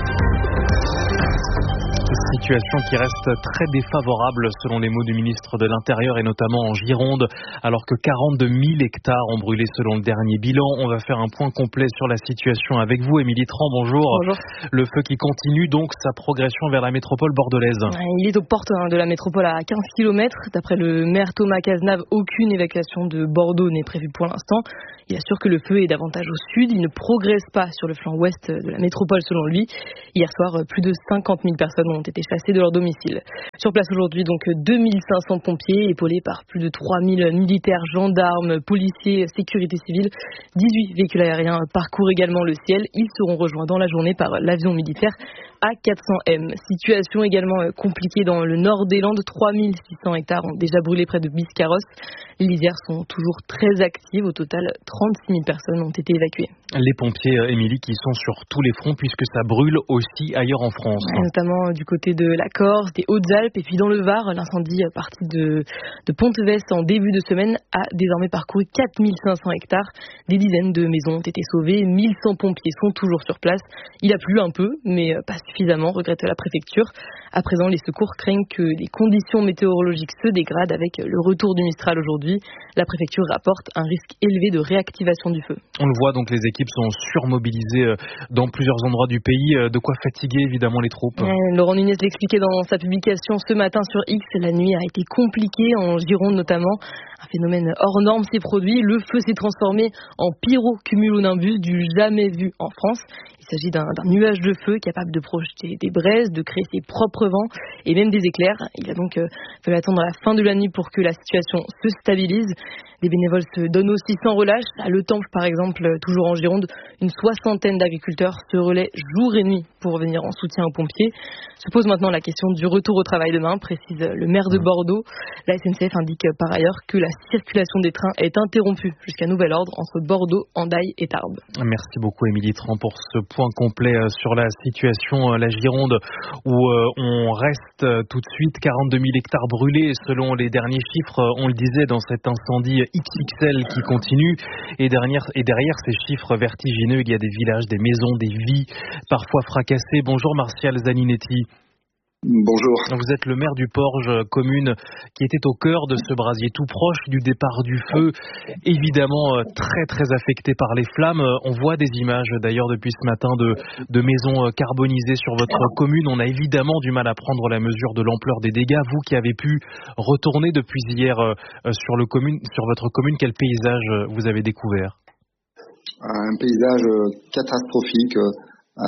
Situation qui reste très défavorable selon les mots du ministre de l'Intérieur et notamment en Gironde, alors que quarante-deux mille hectares ont brûlé selon le dernier bilan. On va faire un point complet sur la situation avec vous, Émilie Tran, bonjour. Bonjour. Le feu qui continue donc sa progression vers la métropole bordelaise. Il est aux portes de la métropole à quinze kilomètres. D'après le maire Thomas Cazenave, aucune évacuation de Bordeaux n'est prévue pour l'instant. Il assure que le feu est davantage au sud. Il ne progresse pas sur le flanc ouest de la métropole selon lui. Hier soir, plus de cinquante mille personnes ont été chassées de leur domicile. Sur place aujourd'hui, donc deux mille cinq cents pompiers, épaulés par plus de trois mille militaires, gendarmes, policiers, sécurité civile. dix-huit véhicules aériens parcourent également le ciel. Ils seront rejoints dans la journée par l'avion militaire A quatre cents M. Situation également compliquée dans le nord des Landes. trois mille six cents hectares ont déjà brûlé près de Biscarrosse. Les lisières sont toujours très actives. Au total, trente-six mille personnes ont été évacuées. Les pompiers, Émilie, qui sont sur tous les fronts puisque ça brûle aussi ailleurs en France. Ouais, notamment du côté de la Corse, des Hautes-Alpes et puis dans le Var. L'incendie parti de, de Pont-Vest en début de semaine a désormais parcouru quatre mille cinq cents hectares. Des dizaines de maisons ont été sauvées. mille cent pompiers sont toujours sur place. Il a plu un peu, mais pas suffisamment, regrette la préfecture. À présent, les secours craignent que les conditions météorologiques se dégradent avec le retour du Mistral aujourd'hui. La préfecture rapporte un risque élevé de réactivation du feu. On le voit, donc les équipes sont surmobilisées dans plusieurs endroits du pays. De quoi fatiguer évidemment les troupes. Ouais, Laurent Nunez l'expliquait dans sa publication ce matin sur X. La nuit a été compliquée, en Gironde notamment. Un phénomène hors norme s'est produit. Le feu s'est transformé en pyrocumulonimbus du jamais vu en France. Il s'agit d'un, d'un nuage de feu capable de projeter des braises, de créer ses propres vents et même des éclairs. Il a donc euh, fallu attendre la fin de la nuit pour que la situation se stabilise. Les bénévoles se donnent aussi sans relâche. À Le Temple, par exemple, toujours en Gironde, une soixantaine d'agriculteurs se relaient jour et nuit pour venir en soutien aux pompiers. Se pose maintenant la question du retour au travail demain, précise le maire de Bordeaux. La S N C F indique par ailleurs que la circulation des trains est interrompue jusqu'à nouvel ordre entre Bordeaux, Hendaye et Tarbes. Merci beaucoup Émilie Tran pour ce point complet sur la situation, la Gironde, où on reste tout de suite. quarante-deux mille hectares brûlés selon les derniers chiffres, on le disait, dans cet incendie X X L qui continue. Et derrière, et derrière ces chiffres vertigineux, il y a des villages, des maisons, des vies parfois fracassées. Bonjour Martial Zaninetti. Bonjour. Vous êtes le maire du Porge, commune qui était au cœur de ce brasier, tout proche du départ du feu, évidemment très très affecté par les flammes. On voit des images d'ailleurs depuis ce matin de, de maisons carbonisées sur votre commune. On a évidemment du mal à prendre la mesure de l'ampleur des dégâts. Vous qui avez pu retourner depuis hier sur, le commune, sur votre commune, quel paysage vous avez découvert? Un paysage catastrophique. Euh,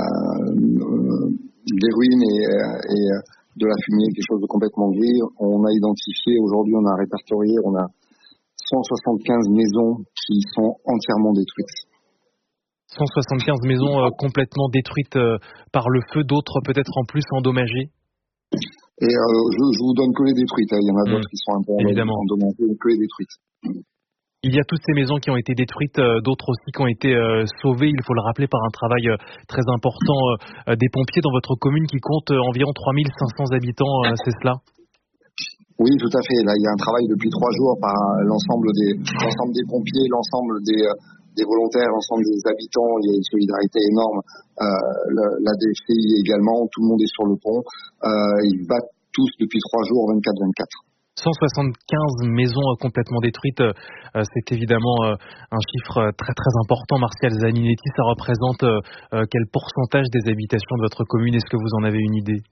euh, des ruines et, et de la fumée, quelque chose de complètement gris. On a identifié, aujourd'hui on a répertorié, on a cent soixante-quinze maisons qui sont entièrement détruites. cent soixante-quinze maisons euh, complètement détruites euh, par le feu, d'autres peut-être en plus endommagées. Et euh, je, je vous donne que les détruites, hein. Il y en a mmh. d'autres qui sont un peu endommagées, que les détruites. Il y a toutes ces maisons qui ont été détruites, euh, d'autres aussi qui ont été euh, sauvées, il faut le rappeler, par un travail euh, très important euh, des pompiers dans votre commune qui compte euh, environ trois mille cinq cents habitants, euh, c'est cela? Oui, tout à fait. Là, il y a un travail depuis trois jours par l'ensemble des, l'ensemble des pompiers, l'ensemble des, des volontaires, l'ensemble des habitants. Il y a une solidarité énorme. Euh, la, la D F C I également, tout le monde est sur le pont. Euh, ils battent tous depuis trois jours, vingt-quatre vingt-quatre. cent soixante-quinze maisons complètement détruites, c'est évidemment un chiffre très très important. Martial Zaninetti, ça représente quel pourcentage des habitations de votre commune? Est-ce que vous en avez une idée?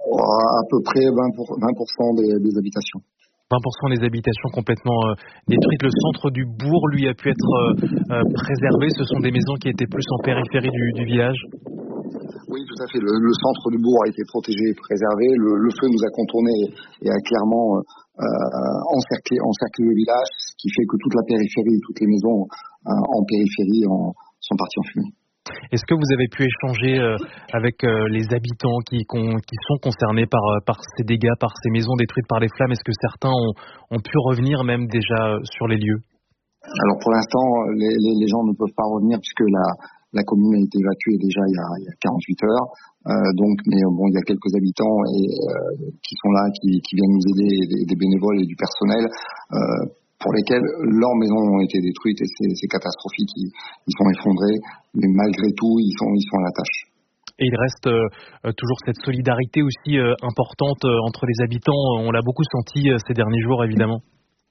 À peu près vingt pour cent des, des habitations. vingt pour cent des habitations complètement euh, détruites. Le centre du bourg, lui, a pu être euh, euh, préservé. Ce sont des maisons qui étaient plus en périphérie du, du village. Oui, tout à fait. Le, le centre du bourg a été protégé et préservé. Le, le feu nous a contournés et, et a clairement euh, encerclé, encerclé le village, ce qui fait que toute la périphérie, toutes les maisons euh, en périphérie en, sont parties en fumée. Est-ce que vous avez pu échanger euh, avec euh, les habitants qui, qui sont concernés par, par ces dégâts, par ces maisons détruites par les flammes? Est-ce que certains ont, ont pu revenir même déjà sur les lieux? Alors pour l'instant, les, les, les gens ne peuvent pas revenir puisque la, la commune a été évacuée déjà il y a, il y a quarante-huit heures. Euh, donc, mais bon, il y a quelques habitants et, euh, qui sont là, qui, qui viennent nous aider, des, des bénévoles et du personnel. Euh, pour lesquels leurs maisons ont été détruites et c'est, c'est catastrophique, ils, ils sont effondrés, mais malgré tout, ils sont, ils sont à la tâche. Et il reste euh, toujours cette solidarité aussi euh, importante euh, entre les habitants, on l'a beaucoup senti euh, ces derniers jours évidemment.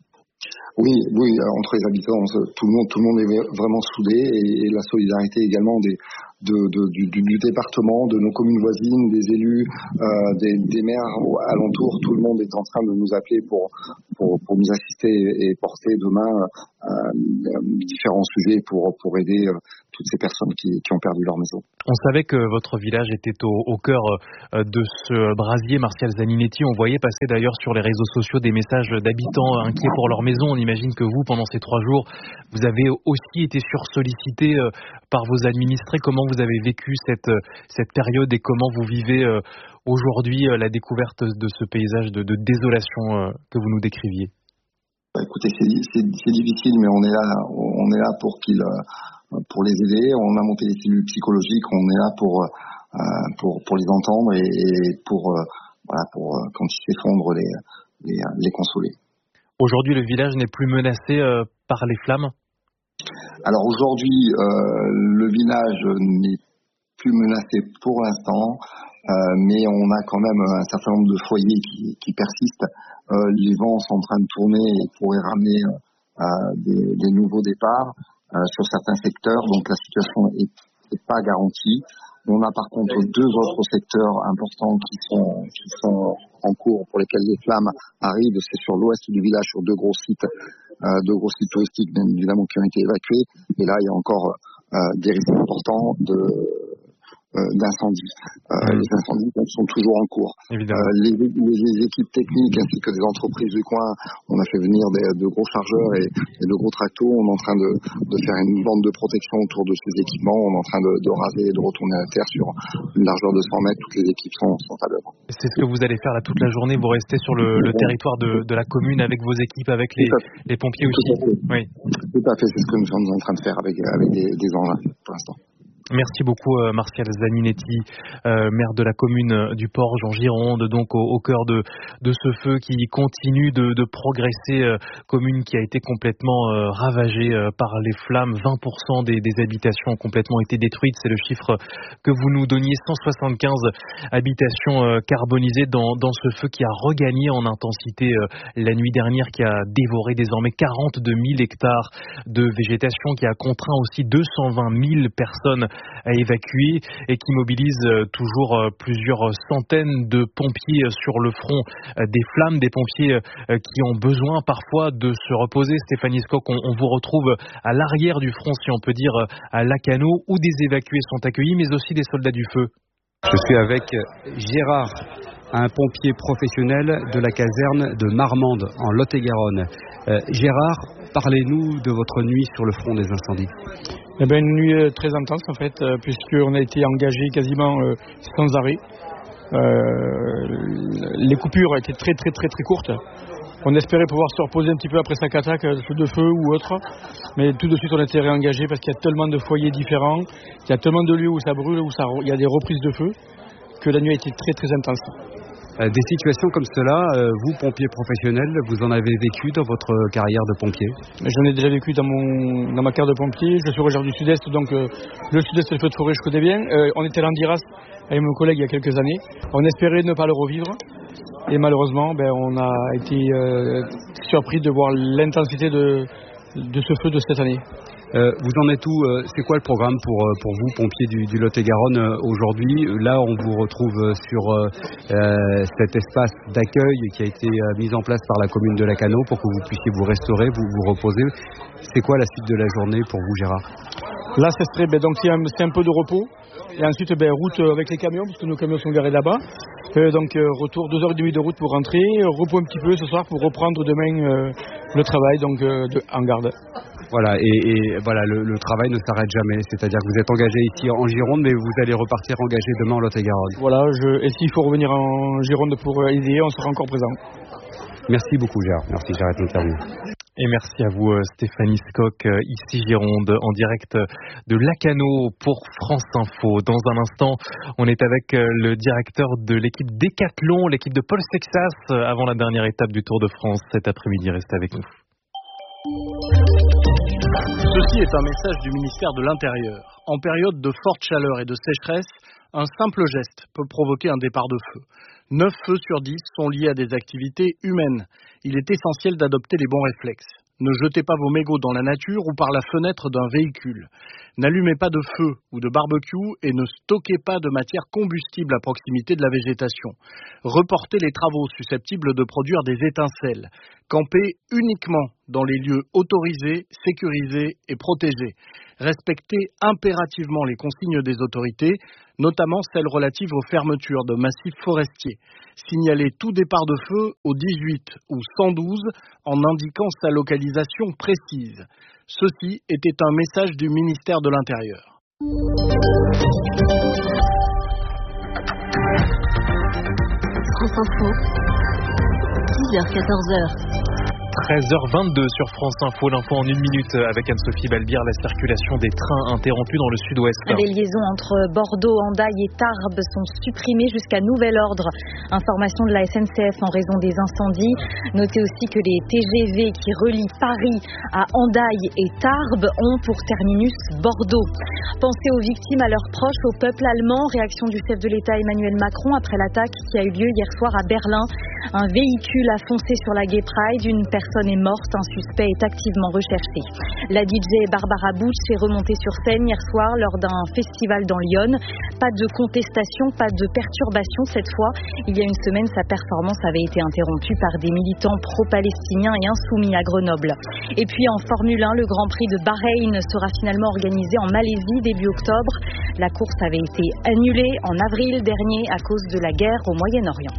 Oui, oui, entre les habitants, tout le monde, tout le monde est vraiment soudé et, et la solidarité également des, de, de, du, du département, de nos communes voisines, des élus, euh, des, des maires alentours, tout le monde est en train de nous appeler pour, pour, pour nous assister et porter demain euh, différents sujets pour, pour aider euh, toutes ces personnes qui, qui ont perdu leur maison. On savait que votre village était au, au cœur de ce brasier, Martial Zaninetti. On voyait passer d'ailleurs sur les réseaux sociaux des messages d'habitants inquiets pour leur maison. On imagine que vous, pendant ces trois jours, vous avez aussi été sursollicité par vos administrés. Comment vous avez vécu cette, cette période et comment vous vivez aujourd'hui la découverte de ce paysage de, de désolation que vous nous décriviez? Écoutez, c'est, c'est, c'est difficile, mais on est là, on est là pour qu'ils... pour les aider. On a monté les cellules psychologiques, on est là pour euh, pour pour les entendre et, et pour euh, voilà pour euh, quand ils s'effondrent les, les les consoler. Aujourd'hui, le village n'est plus menacé euh, par les flammes. Alors aujourd'hui, euh, le village n'est plus menacé pour l'instant, euh, mais on a quand même un certain nombre de foyers qui, qui persistent. Euh, les vents sont en train de tourner et pourraient ramener euh, des, des nouveaux départs. Euh, sur certains secteurs, donc la situation est, est pas garantie. On a par contre deux autres secteurs importants qui sont qui sont en cours pour lesquels les flammes arrivent. C'est sur l'ouest du village, sur deux gros sites, euh, deux gros sites touristiques bien évidemment qui ont été évacués. Et là, il y a encore euh, des risques importants de Euh, d'incendies. Euh, mmh. Les incendies donc, sont toujours en cours. Euh, les, les, les équipes techniques ainsi que des entreprises du coin, on a fait venir des, de gros chargeurs et, et de gros tractos. On est en train de, de faire une bande de protection autour de ces équipements. On est en train de, de raser et de retourner à la terre sur une largeur de cent mètres. Toutes les équipes sont, sont à l'œuvre. C'est ce que vous allez faire là toute la journée. Vous restez sur le, le territoire de, de la commune avec vos équipes, avec les, les pompiers aussi. Tout à fait. Oui. Tout à fait. C'est ce que nous sommes en train de faire avec, avec des, des engins pour l'instant. Merci beaucoup euh, Martial Zaninetti, euh, maire de la commune du Porge en Gironde, donc au, au cœur de, de ce feu qui continue de, de progresser, euh, commune qui a été complètement euh, ravagée euh, par les flammes. vingt pour cent des, des habitations ont complètement été détruites, c'est le chiffre que vous nous donniez, cent soixante-quinze habitations euh, carbonisées dans, dans ce feu qui a regagné en intensité euh, la nuit dernière, qui a dévoré désormais quarante-deux mille hectares de végétation, qui a contraint aussi deux cent vingt mille personnes à évacuer et qui mobilise toujours plusieurs centaines de pompiers sur le front des flammes, des pompiers qui ont besoin parfois de se reposer. Stéphanie Skoc, on, on vous retrouve à l'arrière du front, si on peut dire, à Lacanau, où des évacués sont accueillis, mais aussi des soldats du feu. Je suis avec Gérard, un pompier professionnel de la caserne de Marmande, en Lot-et-Garonne. Euh, Gérard, parlez-nous de votre nuit sur le front des incendies. Eh bien, une nuit euh, très intense en fait, euh, puisqu'on a été engagé quasiment euh, sans arrêt. Euh, les coupures étaient très très très très courtes. On espérait pouvoir se reposer un petit peu après chaque attaque de feu ou autre, mais tout de suite on a été réengagé parce qu'il y a tellement de foyers différents, il y a tellement de lieux où ça brûle, où ça, il y a des reprises de feu, que la nuit a été très très intense. Euh, des situations comme cela, euh, vous, pompiers professionnels, vous en avez vécu dans votre carrière de pompier? J'en ai déjà vécu dans, mon, dans ma carrière de pompier. Je suis originaire du Sud-Est, donc euh, le Sud-Est et le feu de forêt, je connais bien. Euh, on était à l'Andiras avec mon collègue il y a quelques années. On espérait ne pas le revivre. Et malheureusement, ben, on a été euh, surpris de voir l'intensité de, de ce feu de cette année. Euh, vous en êtes où? C'est quoi le programme pour, pour vous, pompiers du, du Lot-et-Garonne, euh, aujourd'hui? Là, on vous retrouve sur euh, cet espace d'accueil qui a été euh, mis en place par la commune de Lacanau pour que vous puissiez vous restaurer, vous vous reposer. C'est quoi la suite de la journée pour vous, Gérard? Là, ça serait ben, donc c'est un, c'est un peu de repos. Et ensuite, ben, route avec les camions, parce que nos camions sont garés là-bas. Euh, donc, euh, retour deux heures trente de route pour rentrer. Repos un petit peu ce soir pour reprendre demain euh, le travail donc, euh, de, en garde. Voilà, et, et voilà, le, le travail ne s'arrête jamais. C'est-à-dire que vous êtes engagé ici en Gironde, mais vous allez repartir engagé demain en Lot-et-Garonne. Voilà, je, et s'il faut revenir en Gironde pour aider, on sera encore présent. Merci beaucoup, Gérard. Merci, j'arrête l'interview. Et merci à vous Stéphanie Scock, ici Gironde, en direct de Lacanau pour France Info. Dans un instant, on est avec le directeur de l'équipe Décathlon, l'équipe de Paul Sexas, avant la dernière étape du Tour de France cet après-midi. Restez avec nous. Ceci est un message du ministère de l'Intérieur. En période de forte chaleur et de sécheresse, un simple geste peut provoquer un départ de feu. neuf feux sur dix sont liés à des activités humaines. Il est essentiel d'adopter les bons réflexes. Ne jetez pas vos mégots dans la nature ou par la fenêtre d'un véhicule. N'allumez pas de feu ou de barbecue et ne stockez pas de matière combustible à proximité de la végétation. Reportez les travaux susceptibles de produire des étincelles. Campez uniquement dans les lieux autorisés, sécurisés et protégés. Respectez impérativement les consignes des autorités, notamment celles relatives aux fermetures de massifs forestiers. Signalez tout départ de feu au dix-huit ou cent douze en indiquant sa localisation précise. Ceci était un message du ministère de l'Intérieur. France Info, dix heures quatorze heures. treize heures vingt-deux sur France Info, l'info en une minute avec Anne-Sophie Balbir, la circulation des trains interrompue dans le sud-ouest. Les liaisons entre Bordeaux, Hendaye et Tarbes sont supprimées jusqu'à nouvel ordre. Information de la S N C F en raison des incendies. Notez aussi que les T G V qui relient Paris à Hendaye et Tarbes ont pour terminus Bordeaux. Pensez aux victimes, à leurs proches, au peuple allemand. Réaction du chef de l'État Emmanuel Macron après l'attaque qui a eu lieu hier soir à Berlin. Un véhicule a foncé sur la Gay Pride. Une personne est morte. Un suspect est activement recherché. La D J Barbara Bush s'est remontée sur scène hier soir lors d'un festival dans Lyon. Pas de contestation, pas de perturbation cette fois. Il y a une semaine, sa performance avait été interrompue par des militants pro-palestiniens et insoumis à Grenoble. Et puis en Formule un, le Grand Prix de Bahreïn sera finalement organisé en Malaisie début octobre. La course avait été annulée en avril dernier à cause de la guerre au Moyen-Orient.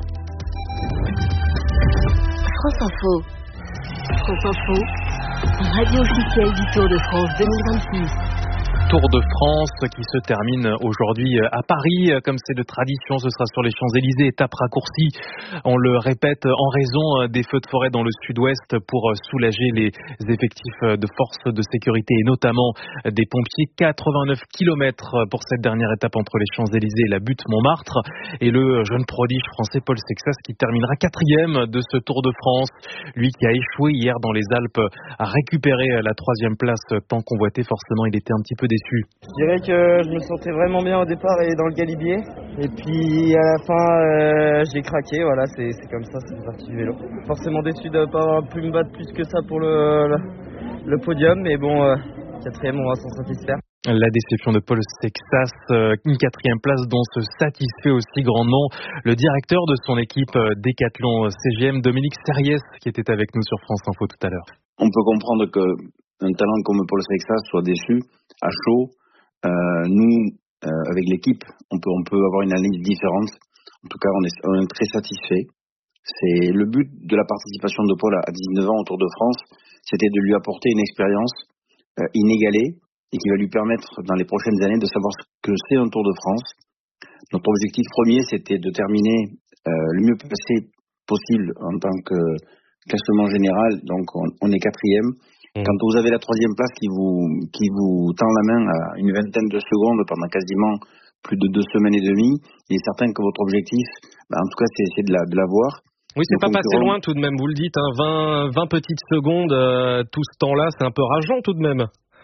France Info. France Info, radio officielle du Tour de France deux mille vingt-six. Tour de France qui se termine aujourd'hui à Paris. Comme c'est de tradition, ce sera sur les Champs-Élysées, étape raccourcie. On le répète, en raison des feux de forêt dans le sud-ouest pour soulager les effectifs de forces de sécurité et notamment des pompiers. quatre-vingt-neuf kilomètres pour cette dernière étape entre les Champs-Élysées et la butte Montmartre. Et le jeune prodige français Paul Sexas qui terminera quatrième de ce Tour de France. Lui qui a échoué hier dans les Alpes a récupéré la troisième place tant convoitée. Forcément, il était un petit peu déçu. Je dirais que je me sentais vraiment bien au départ et dans le galibier. Et puis à la fin, euh, j'ai craqué. Voilà, c'est, c'est comme ça, c'est parti du vélo. Forcément déçu de ne pas avoir pu me battre plus que ça pour le, le, le podium. Mais bon, euh, quatrième, on va s'en satisfaire. La déception de Paul Sexas, une quatrième place dont se satisfait aussi grandement le directeur de son équipe Décathlon C G M, Dominique Serriès, qui était avec nous sur France Info tout à l'heure. On peut comprendre qu'un talent comme Paul Sexas soit déçu à chaud. Euh, nous, euh, avec l'équipe, on peut, on peut avoir une analyse différente. En tout cas, on est, on est très satisfait. C'est le but de la participation de Paul à dix-neuf ans au Tour de France, c'était de lui apporter une expérience euh, inégalée et qui va lui permettre dans les prochaines années de savoir ce que c'est un Tour de France. Notre objectif premier, c'était de terminer euh, le mieux placé possible en tant que classement général. Donc, on, on est quatrième. Mmh. Quand vous avez la troisième place qui vous, qui vous tend la main à une vingtaine de secondes pendant quasiment plus de deux semaines et demie, il est certain que votre objectif, bah, en tout cas, c'est, c'est de, la, de l'avoir. Oui, c'est pas passé loin tout de même, vous le dites, hein, vingt, vingt petites secondes, euh, tout ce temps-là, c'est un peu rageant tout de même.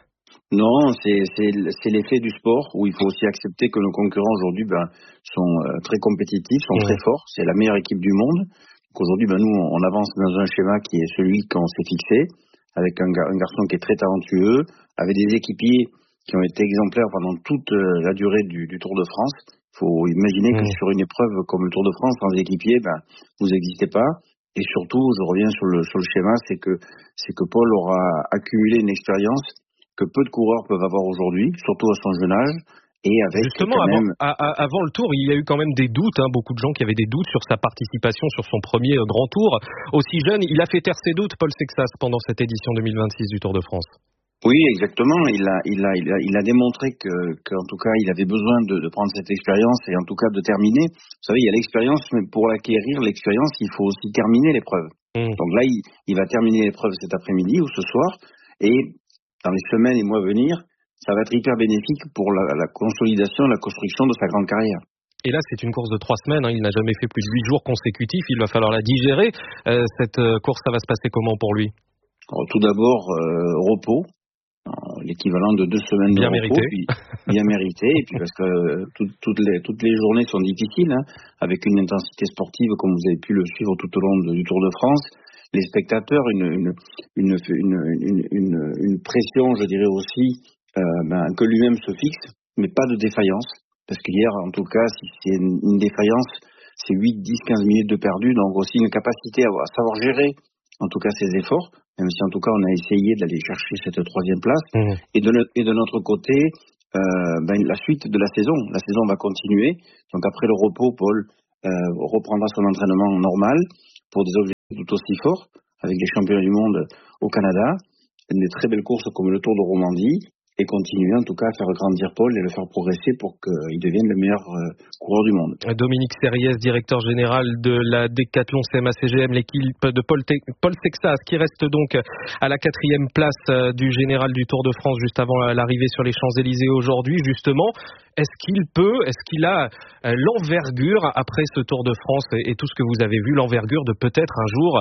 Non, c'est, c'est, c'est l'effet du sport où il faut aussi accepter que nos concurrents aujourd'hui ben, sont euh, très compétitifs, sont mmh. très forts. C'est la meilleure équipe du monde. Donc aujourd'hui, ben, nous, on avance dans un schéma qui est celui qu'on s'est fixé, avec un, gar- un garçon qui est très talentueux, avec des équipiers qui ont été exemplaires pendant toute euh, la durée du, du Tour de France. Il faut imaginer mmh. que sur une épreuve comme le Tour de France, sans équipier, ben, vous n'existez pas. Et surtout, je reviens sur le, sur le schéma, c'est que, c'est que Paul aura accumulé une expérience que peu de coureurs peuvent avoir aujourd'hui, surtout à son jeune âge, et avec Justement, quand avant, même... à, à, avant le Tour, il y a eu quand même des doutes, hein, beaucoup de gens qui avaient des doutes sur sa participation sur son premier euh, grand Tour. Aussi jeune, il a fait taire ses doutes, Paul Sexas, pendant cette édition deux mille vingt-six du Tour de France. Oui, exactement. Il a, il a, il a, il a démontré que, qu'en tout cas, il avait besoin de, de prendre cette expérience et en tout cas de terminer. Vous savez, il y a l'expérience, mais pour l'acquérir, l'expérience, il faut aussi terminer l'épreuve. Mmh. Donc là, il, il va terminer l'épreuve cet après-midi ou ce soir, et dans les semaines et mois à venir, ça va être hyper bénéfique pour la, la consolidation, la construction de sa grande carrière. Et là, c'est une course de trois semaines. Hein. Il n'a jamais fait plus de huit jours consécutifs. Il va falloir la digérer. Euh, cette euh, course, ça va se passer comment pour lui ? Alors, tout d'abord, euh, repos. Alors, l'équivalent de deux semaines bien de repos. Mérité. Puis, bien mérité. Et puis parce que euh, tout, toutes, les, toutes les journées sont difficiles, hein, avec une intensité sportive comme vous avez pu le suivre tout au long de, du Tour de France. Les spectateurs, une, une, une, une, une, une, une pression, je dirais aussi, euh, ben, que lui-même se fixe, mais pas de défaillance. Parce qu'hier, en tout cas, si c'est une, une défaillance, c'est huit, dix, quinze minutes de perdu, donc aussi une capacité à, à savoir gérer, en tout cas, ses efforts, même si en tout cas, on a essayé d'aller chercher cette troisième place. Mmh. Et, de le, et de notre côté, euh, ben, la suite de la saison. La saison va continuer. Donc après le repos, Paul euh, reprendra son entraînement normal pour des objectifs tout aussi fort, avec les championnats du monde au Canada, des très belles courses comme le Tour de Romandie, et continuer en tout cas à faire grandir Paul et le faire progresser pour qu'il devienne le meilleur euh, coureur du monde. Dominique Serriès, directeur général de la Décathlon C M A C G M, l'équipe de Paul, Te- Paul Sexas, qui reste donc à la quatrième place euh, du général du Tour de France juste avant euh, l'arrivée sur les Champs-Élysées aujourd'hui. Justement, est-ce qu'il peut, est-ce qu'il a euh, l'envergure après ce Tour de France et, et tout ce que vous avez vu, l'envergure de peut-être un jour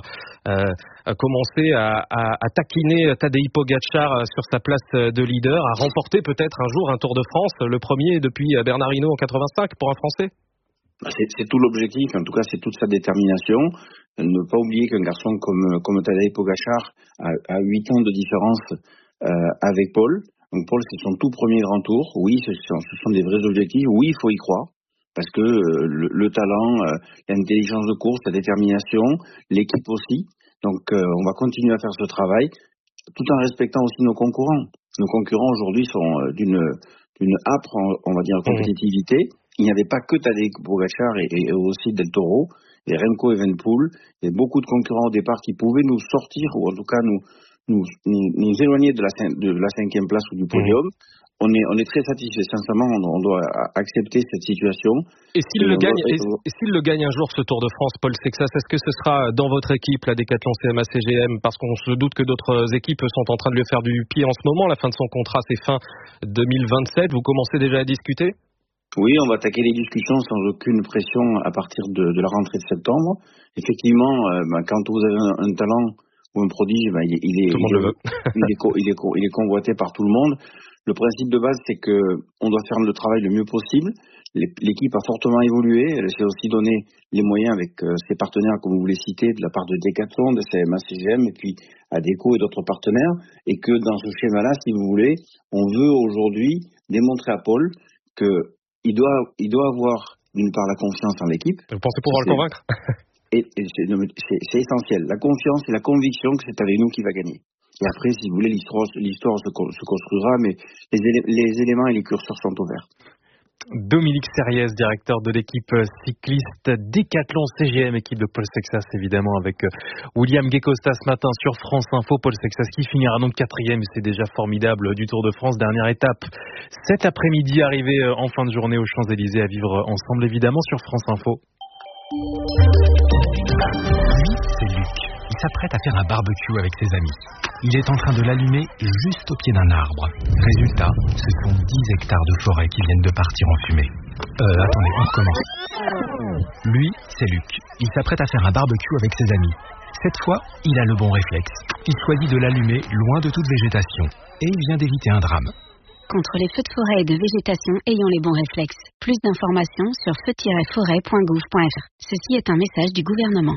euh, commencer à, à, à taquiner Tadej Pogačar sur sa place de leader, à remporter peut-être un jour un Tour de France, le premier depuis Bernard Hinault en quatre-vingt-cinq pour un Français? C'est, c'est tout l'objectif, en tout cas c'est toute sa détermination. Ne pas oublier qu'un garçon comme, comme Tadej Pogačar a, a huit ans de différence euh, avec Paul. Donc Paul, c'est son tout premier grand tour. Oui, ce sont, ce sont des vrais objectifs. Oui, il faut y croire. Parce que euh, le, le talent, euh, l'intelligence de course, la détermination, l'équipe aussi. Donc euh, on va continuer à faire ce travail, tout en respectant aussi nos concurrents. Nos concurrents aujourd'hui sont euh, d'une, d'une âpre, on va dire, compétitivité. Il n'y avait pas que Tadej Pogačar et, et aussi Del Toro, et Remco Evenepoel. Il y avait beaucoup de concurrents au départ qui pouvaient nous sortir, ou en tout cas nous, nous, nous, nous éloigner de la, de la cinquième place ou du podium. Mmh. On est, on est très satisfait, sincèrement, on, on doit accepter cette situation. Et s'il, et le gagne, doit... et, et s'il le gagne un jour, ce Tour de France, Paul Sexas, est-ce que ce sera dans votre équipe, la Décathlon C M A C G M? Parce qu'on se doute que d'autres équipes sont en train de lui faire du pied en ce moment. La fin de son contrat, c'est fin deux mille vingt-sept. Vous commencez déjà à discuter? Oui, on va attaquer les discussions sans aucune pression à partir de, de la rentrée de septembre. Effectivement, euh, bah, quand vous avez un, un talent ou un prodige, bah, il, il, est, il, est, il, est, il, est, il est convoité par tout le monde. Le principe de base, c'est que on doit faire le travail le mieux possible. L'équipe a fortement évolué. Elle s'est aussi donné les moyens avec ses partenaires, comme vous les citez, de la part de Décathlon, de C M A C G M, et puis Adecco et d'autres partenaires. Et que dans ce schéma-là, si vous voulez, on veut aujourd'hui démontrer à Paul qu'il doit, il doit avoir, d'une part, la confiance en l'équipe. Vous pensez pouvoir c'est, le convaincre? et, et c'est, c'est, c'est essentiel. La confiance et la conviction que c'est avec nous qu'il va gagner. Et après, si vous voulez, l'histoire, l'histoire se, se construira, mais les, élé- les éléments et les curseurs sont ouverts. Dominique Serriès, directeur de l'équipe cycliste Décathlon C G M, équipe de Paul Sexas, évidemment, avec William Guecosta ce matin sur France Info. Paul Sexas qui finira donc quatrième, c'est déjà formidable, du Tour de France. Dernière étape cet après-midi, arrivé en fin de journée aux Champs-Élysées, à vivre ensemble, évidemment, sur France Info. Lui, c'est Luc. Il s'apprête à faire un barbecue avec ses amis. Il est en train de l'allumer juste au pied d'un arbre. Résultat, ce sont dix hectares de forêt qui viennent de partir en fumée. Euh, attendez, on recommence. Lui, c'est Luc. Il s'apprête à faire un barbecue avec ses amis. Cette fois, il a le bon réflexe. Il choisit de l'allumer loin de toute végétation. Et il vient d'éviter un drame. Contre les feux de forêt et de végétation, ayons les bons réflexes. Plus d'informations sur feu tiret forêt point gouv point f r. Ceci est un message du gouvernement.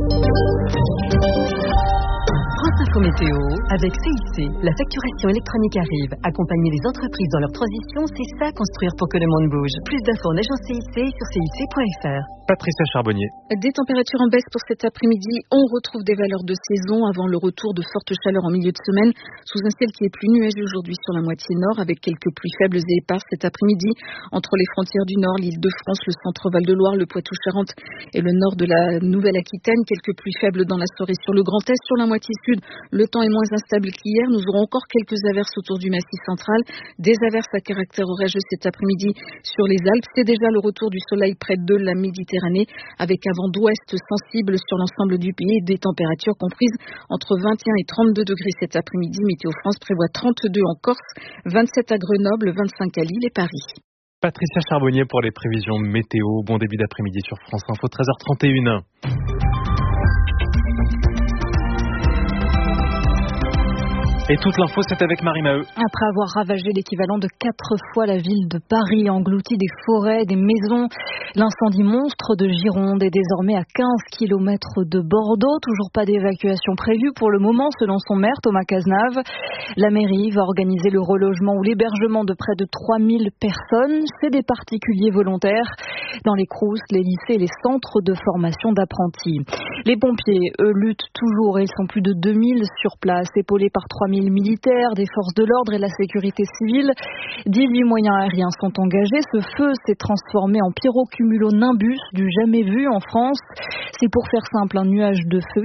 France Info Météo, avec C I C, la facturation électronique arrive. Accompagner les entreprises dans leur transition, c'est ça construire pour que le monde bouge. Plus d'infos en agence C I C sur C I C point f r. Patricia Charbonnier. Des températures en baisse pour cet après-midi. On retrouve des valeurs de saison avant le retour de fortes chaleurs en milieu de semaine, sous un ciel qui est plus nuageux aujourd'hui sur la moitié nord, avec quelques pluies faibles et éparses cet après-midi entre les frontières du nord, l'Île-de-France, le centre Val-de-Loire, le Poitou-Charentes et le nord de la Nouvelle-Aquitaine. Quelques pluies faibles dans la soirée sur le Grand Est. Sur la moitié sud, le temps est moins instable qu'hier. Nous aurons encore quelques averses autour du Massif central. Des averses à caractère orageux cet après-midi sur les Alpes. C'est déjà le retour du soleil près de la Méditerranée, avec un vent d'ouest sensible sur l'ensemble du pays et des températures comprises entre vingt et un et trente-deux degrés cet après-midi. Météo France prévoit trente-deux en Corse, vingt-sept à Grenoble, vingt-cinq à Lille et Paris. Patricia Charbonnier pour les prévisions météo. Bon début d'après-midi sur France Info, treize heures trente et une. Et toute l'info, c'est avec Marie Maheu. Après avoir ravagé l'équivalent de quatre fois la ville de Paris, englouti des forêts, des maisons, l'incendie monstre de Gironde est désormais à quinze kilomètres de Bordeaux. Toujours pas d'évacuation prévue pour le moment, selon son maire Thomas Cazenave. La mairie va organiser le relogement ou l'hébergement de près de trois mille personnes. C'est des particuliers volontaires dans les crous, les lycées et les centres de formation d'apprentis. Les pompiers, eux, luttent toujours et ils sont plus de deux mille sur place, épaulés par trois mille militaires, des forces de l'ordre et la sécurité civile. dix-huit moyens aériens sont engagés. Ce feu s'est transformé en pyrocumulonimbus du jamais vu en France. C'est pour faire simple un nuage de feu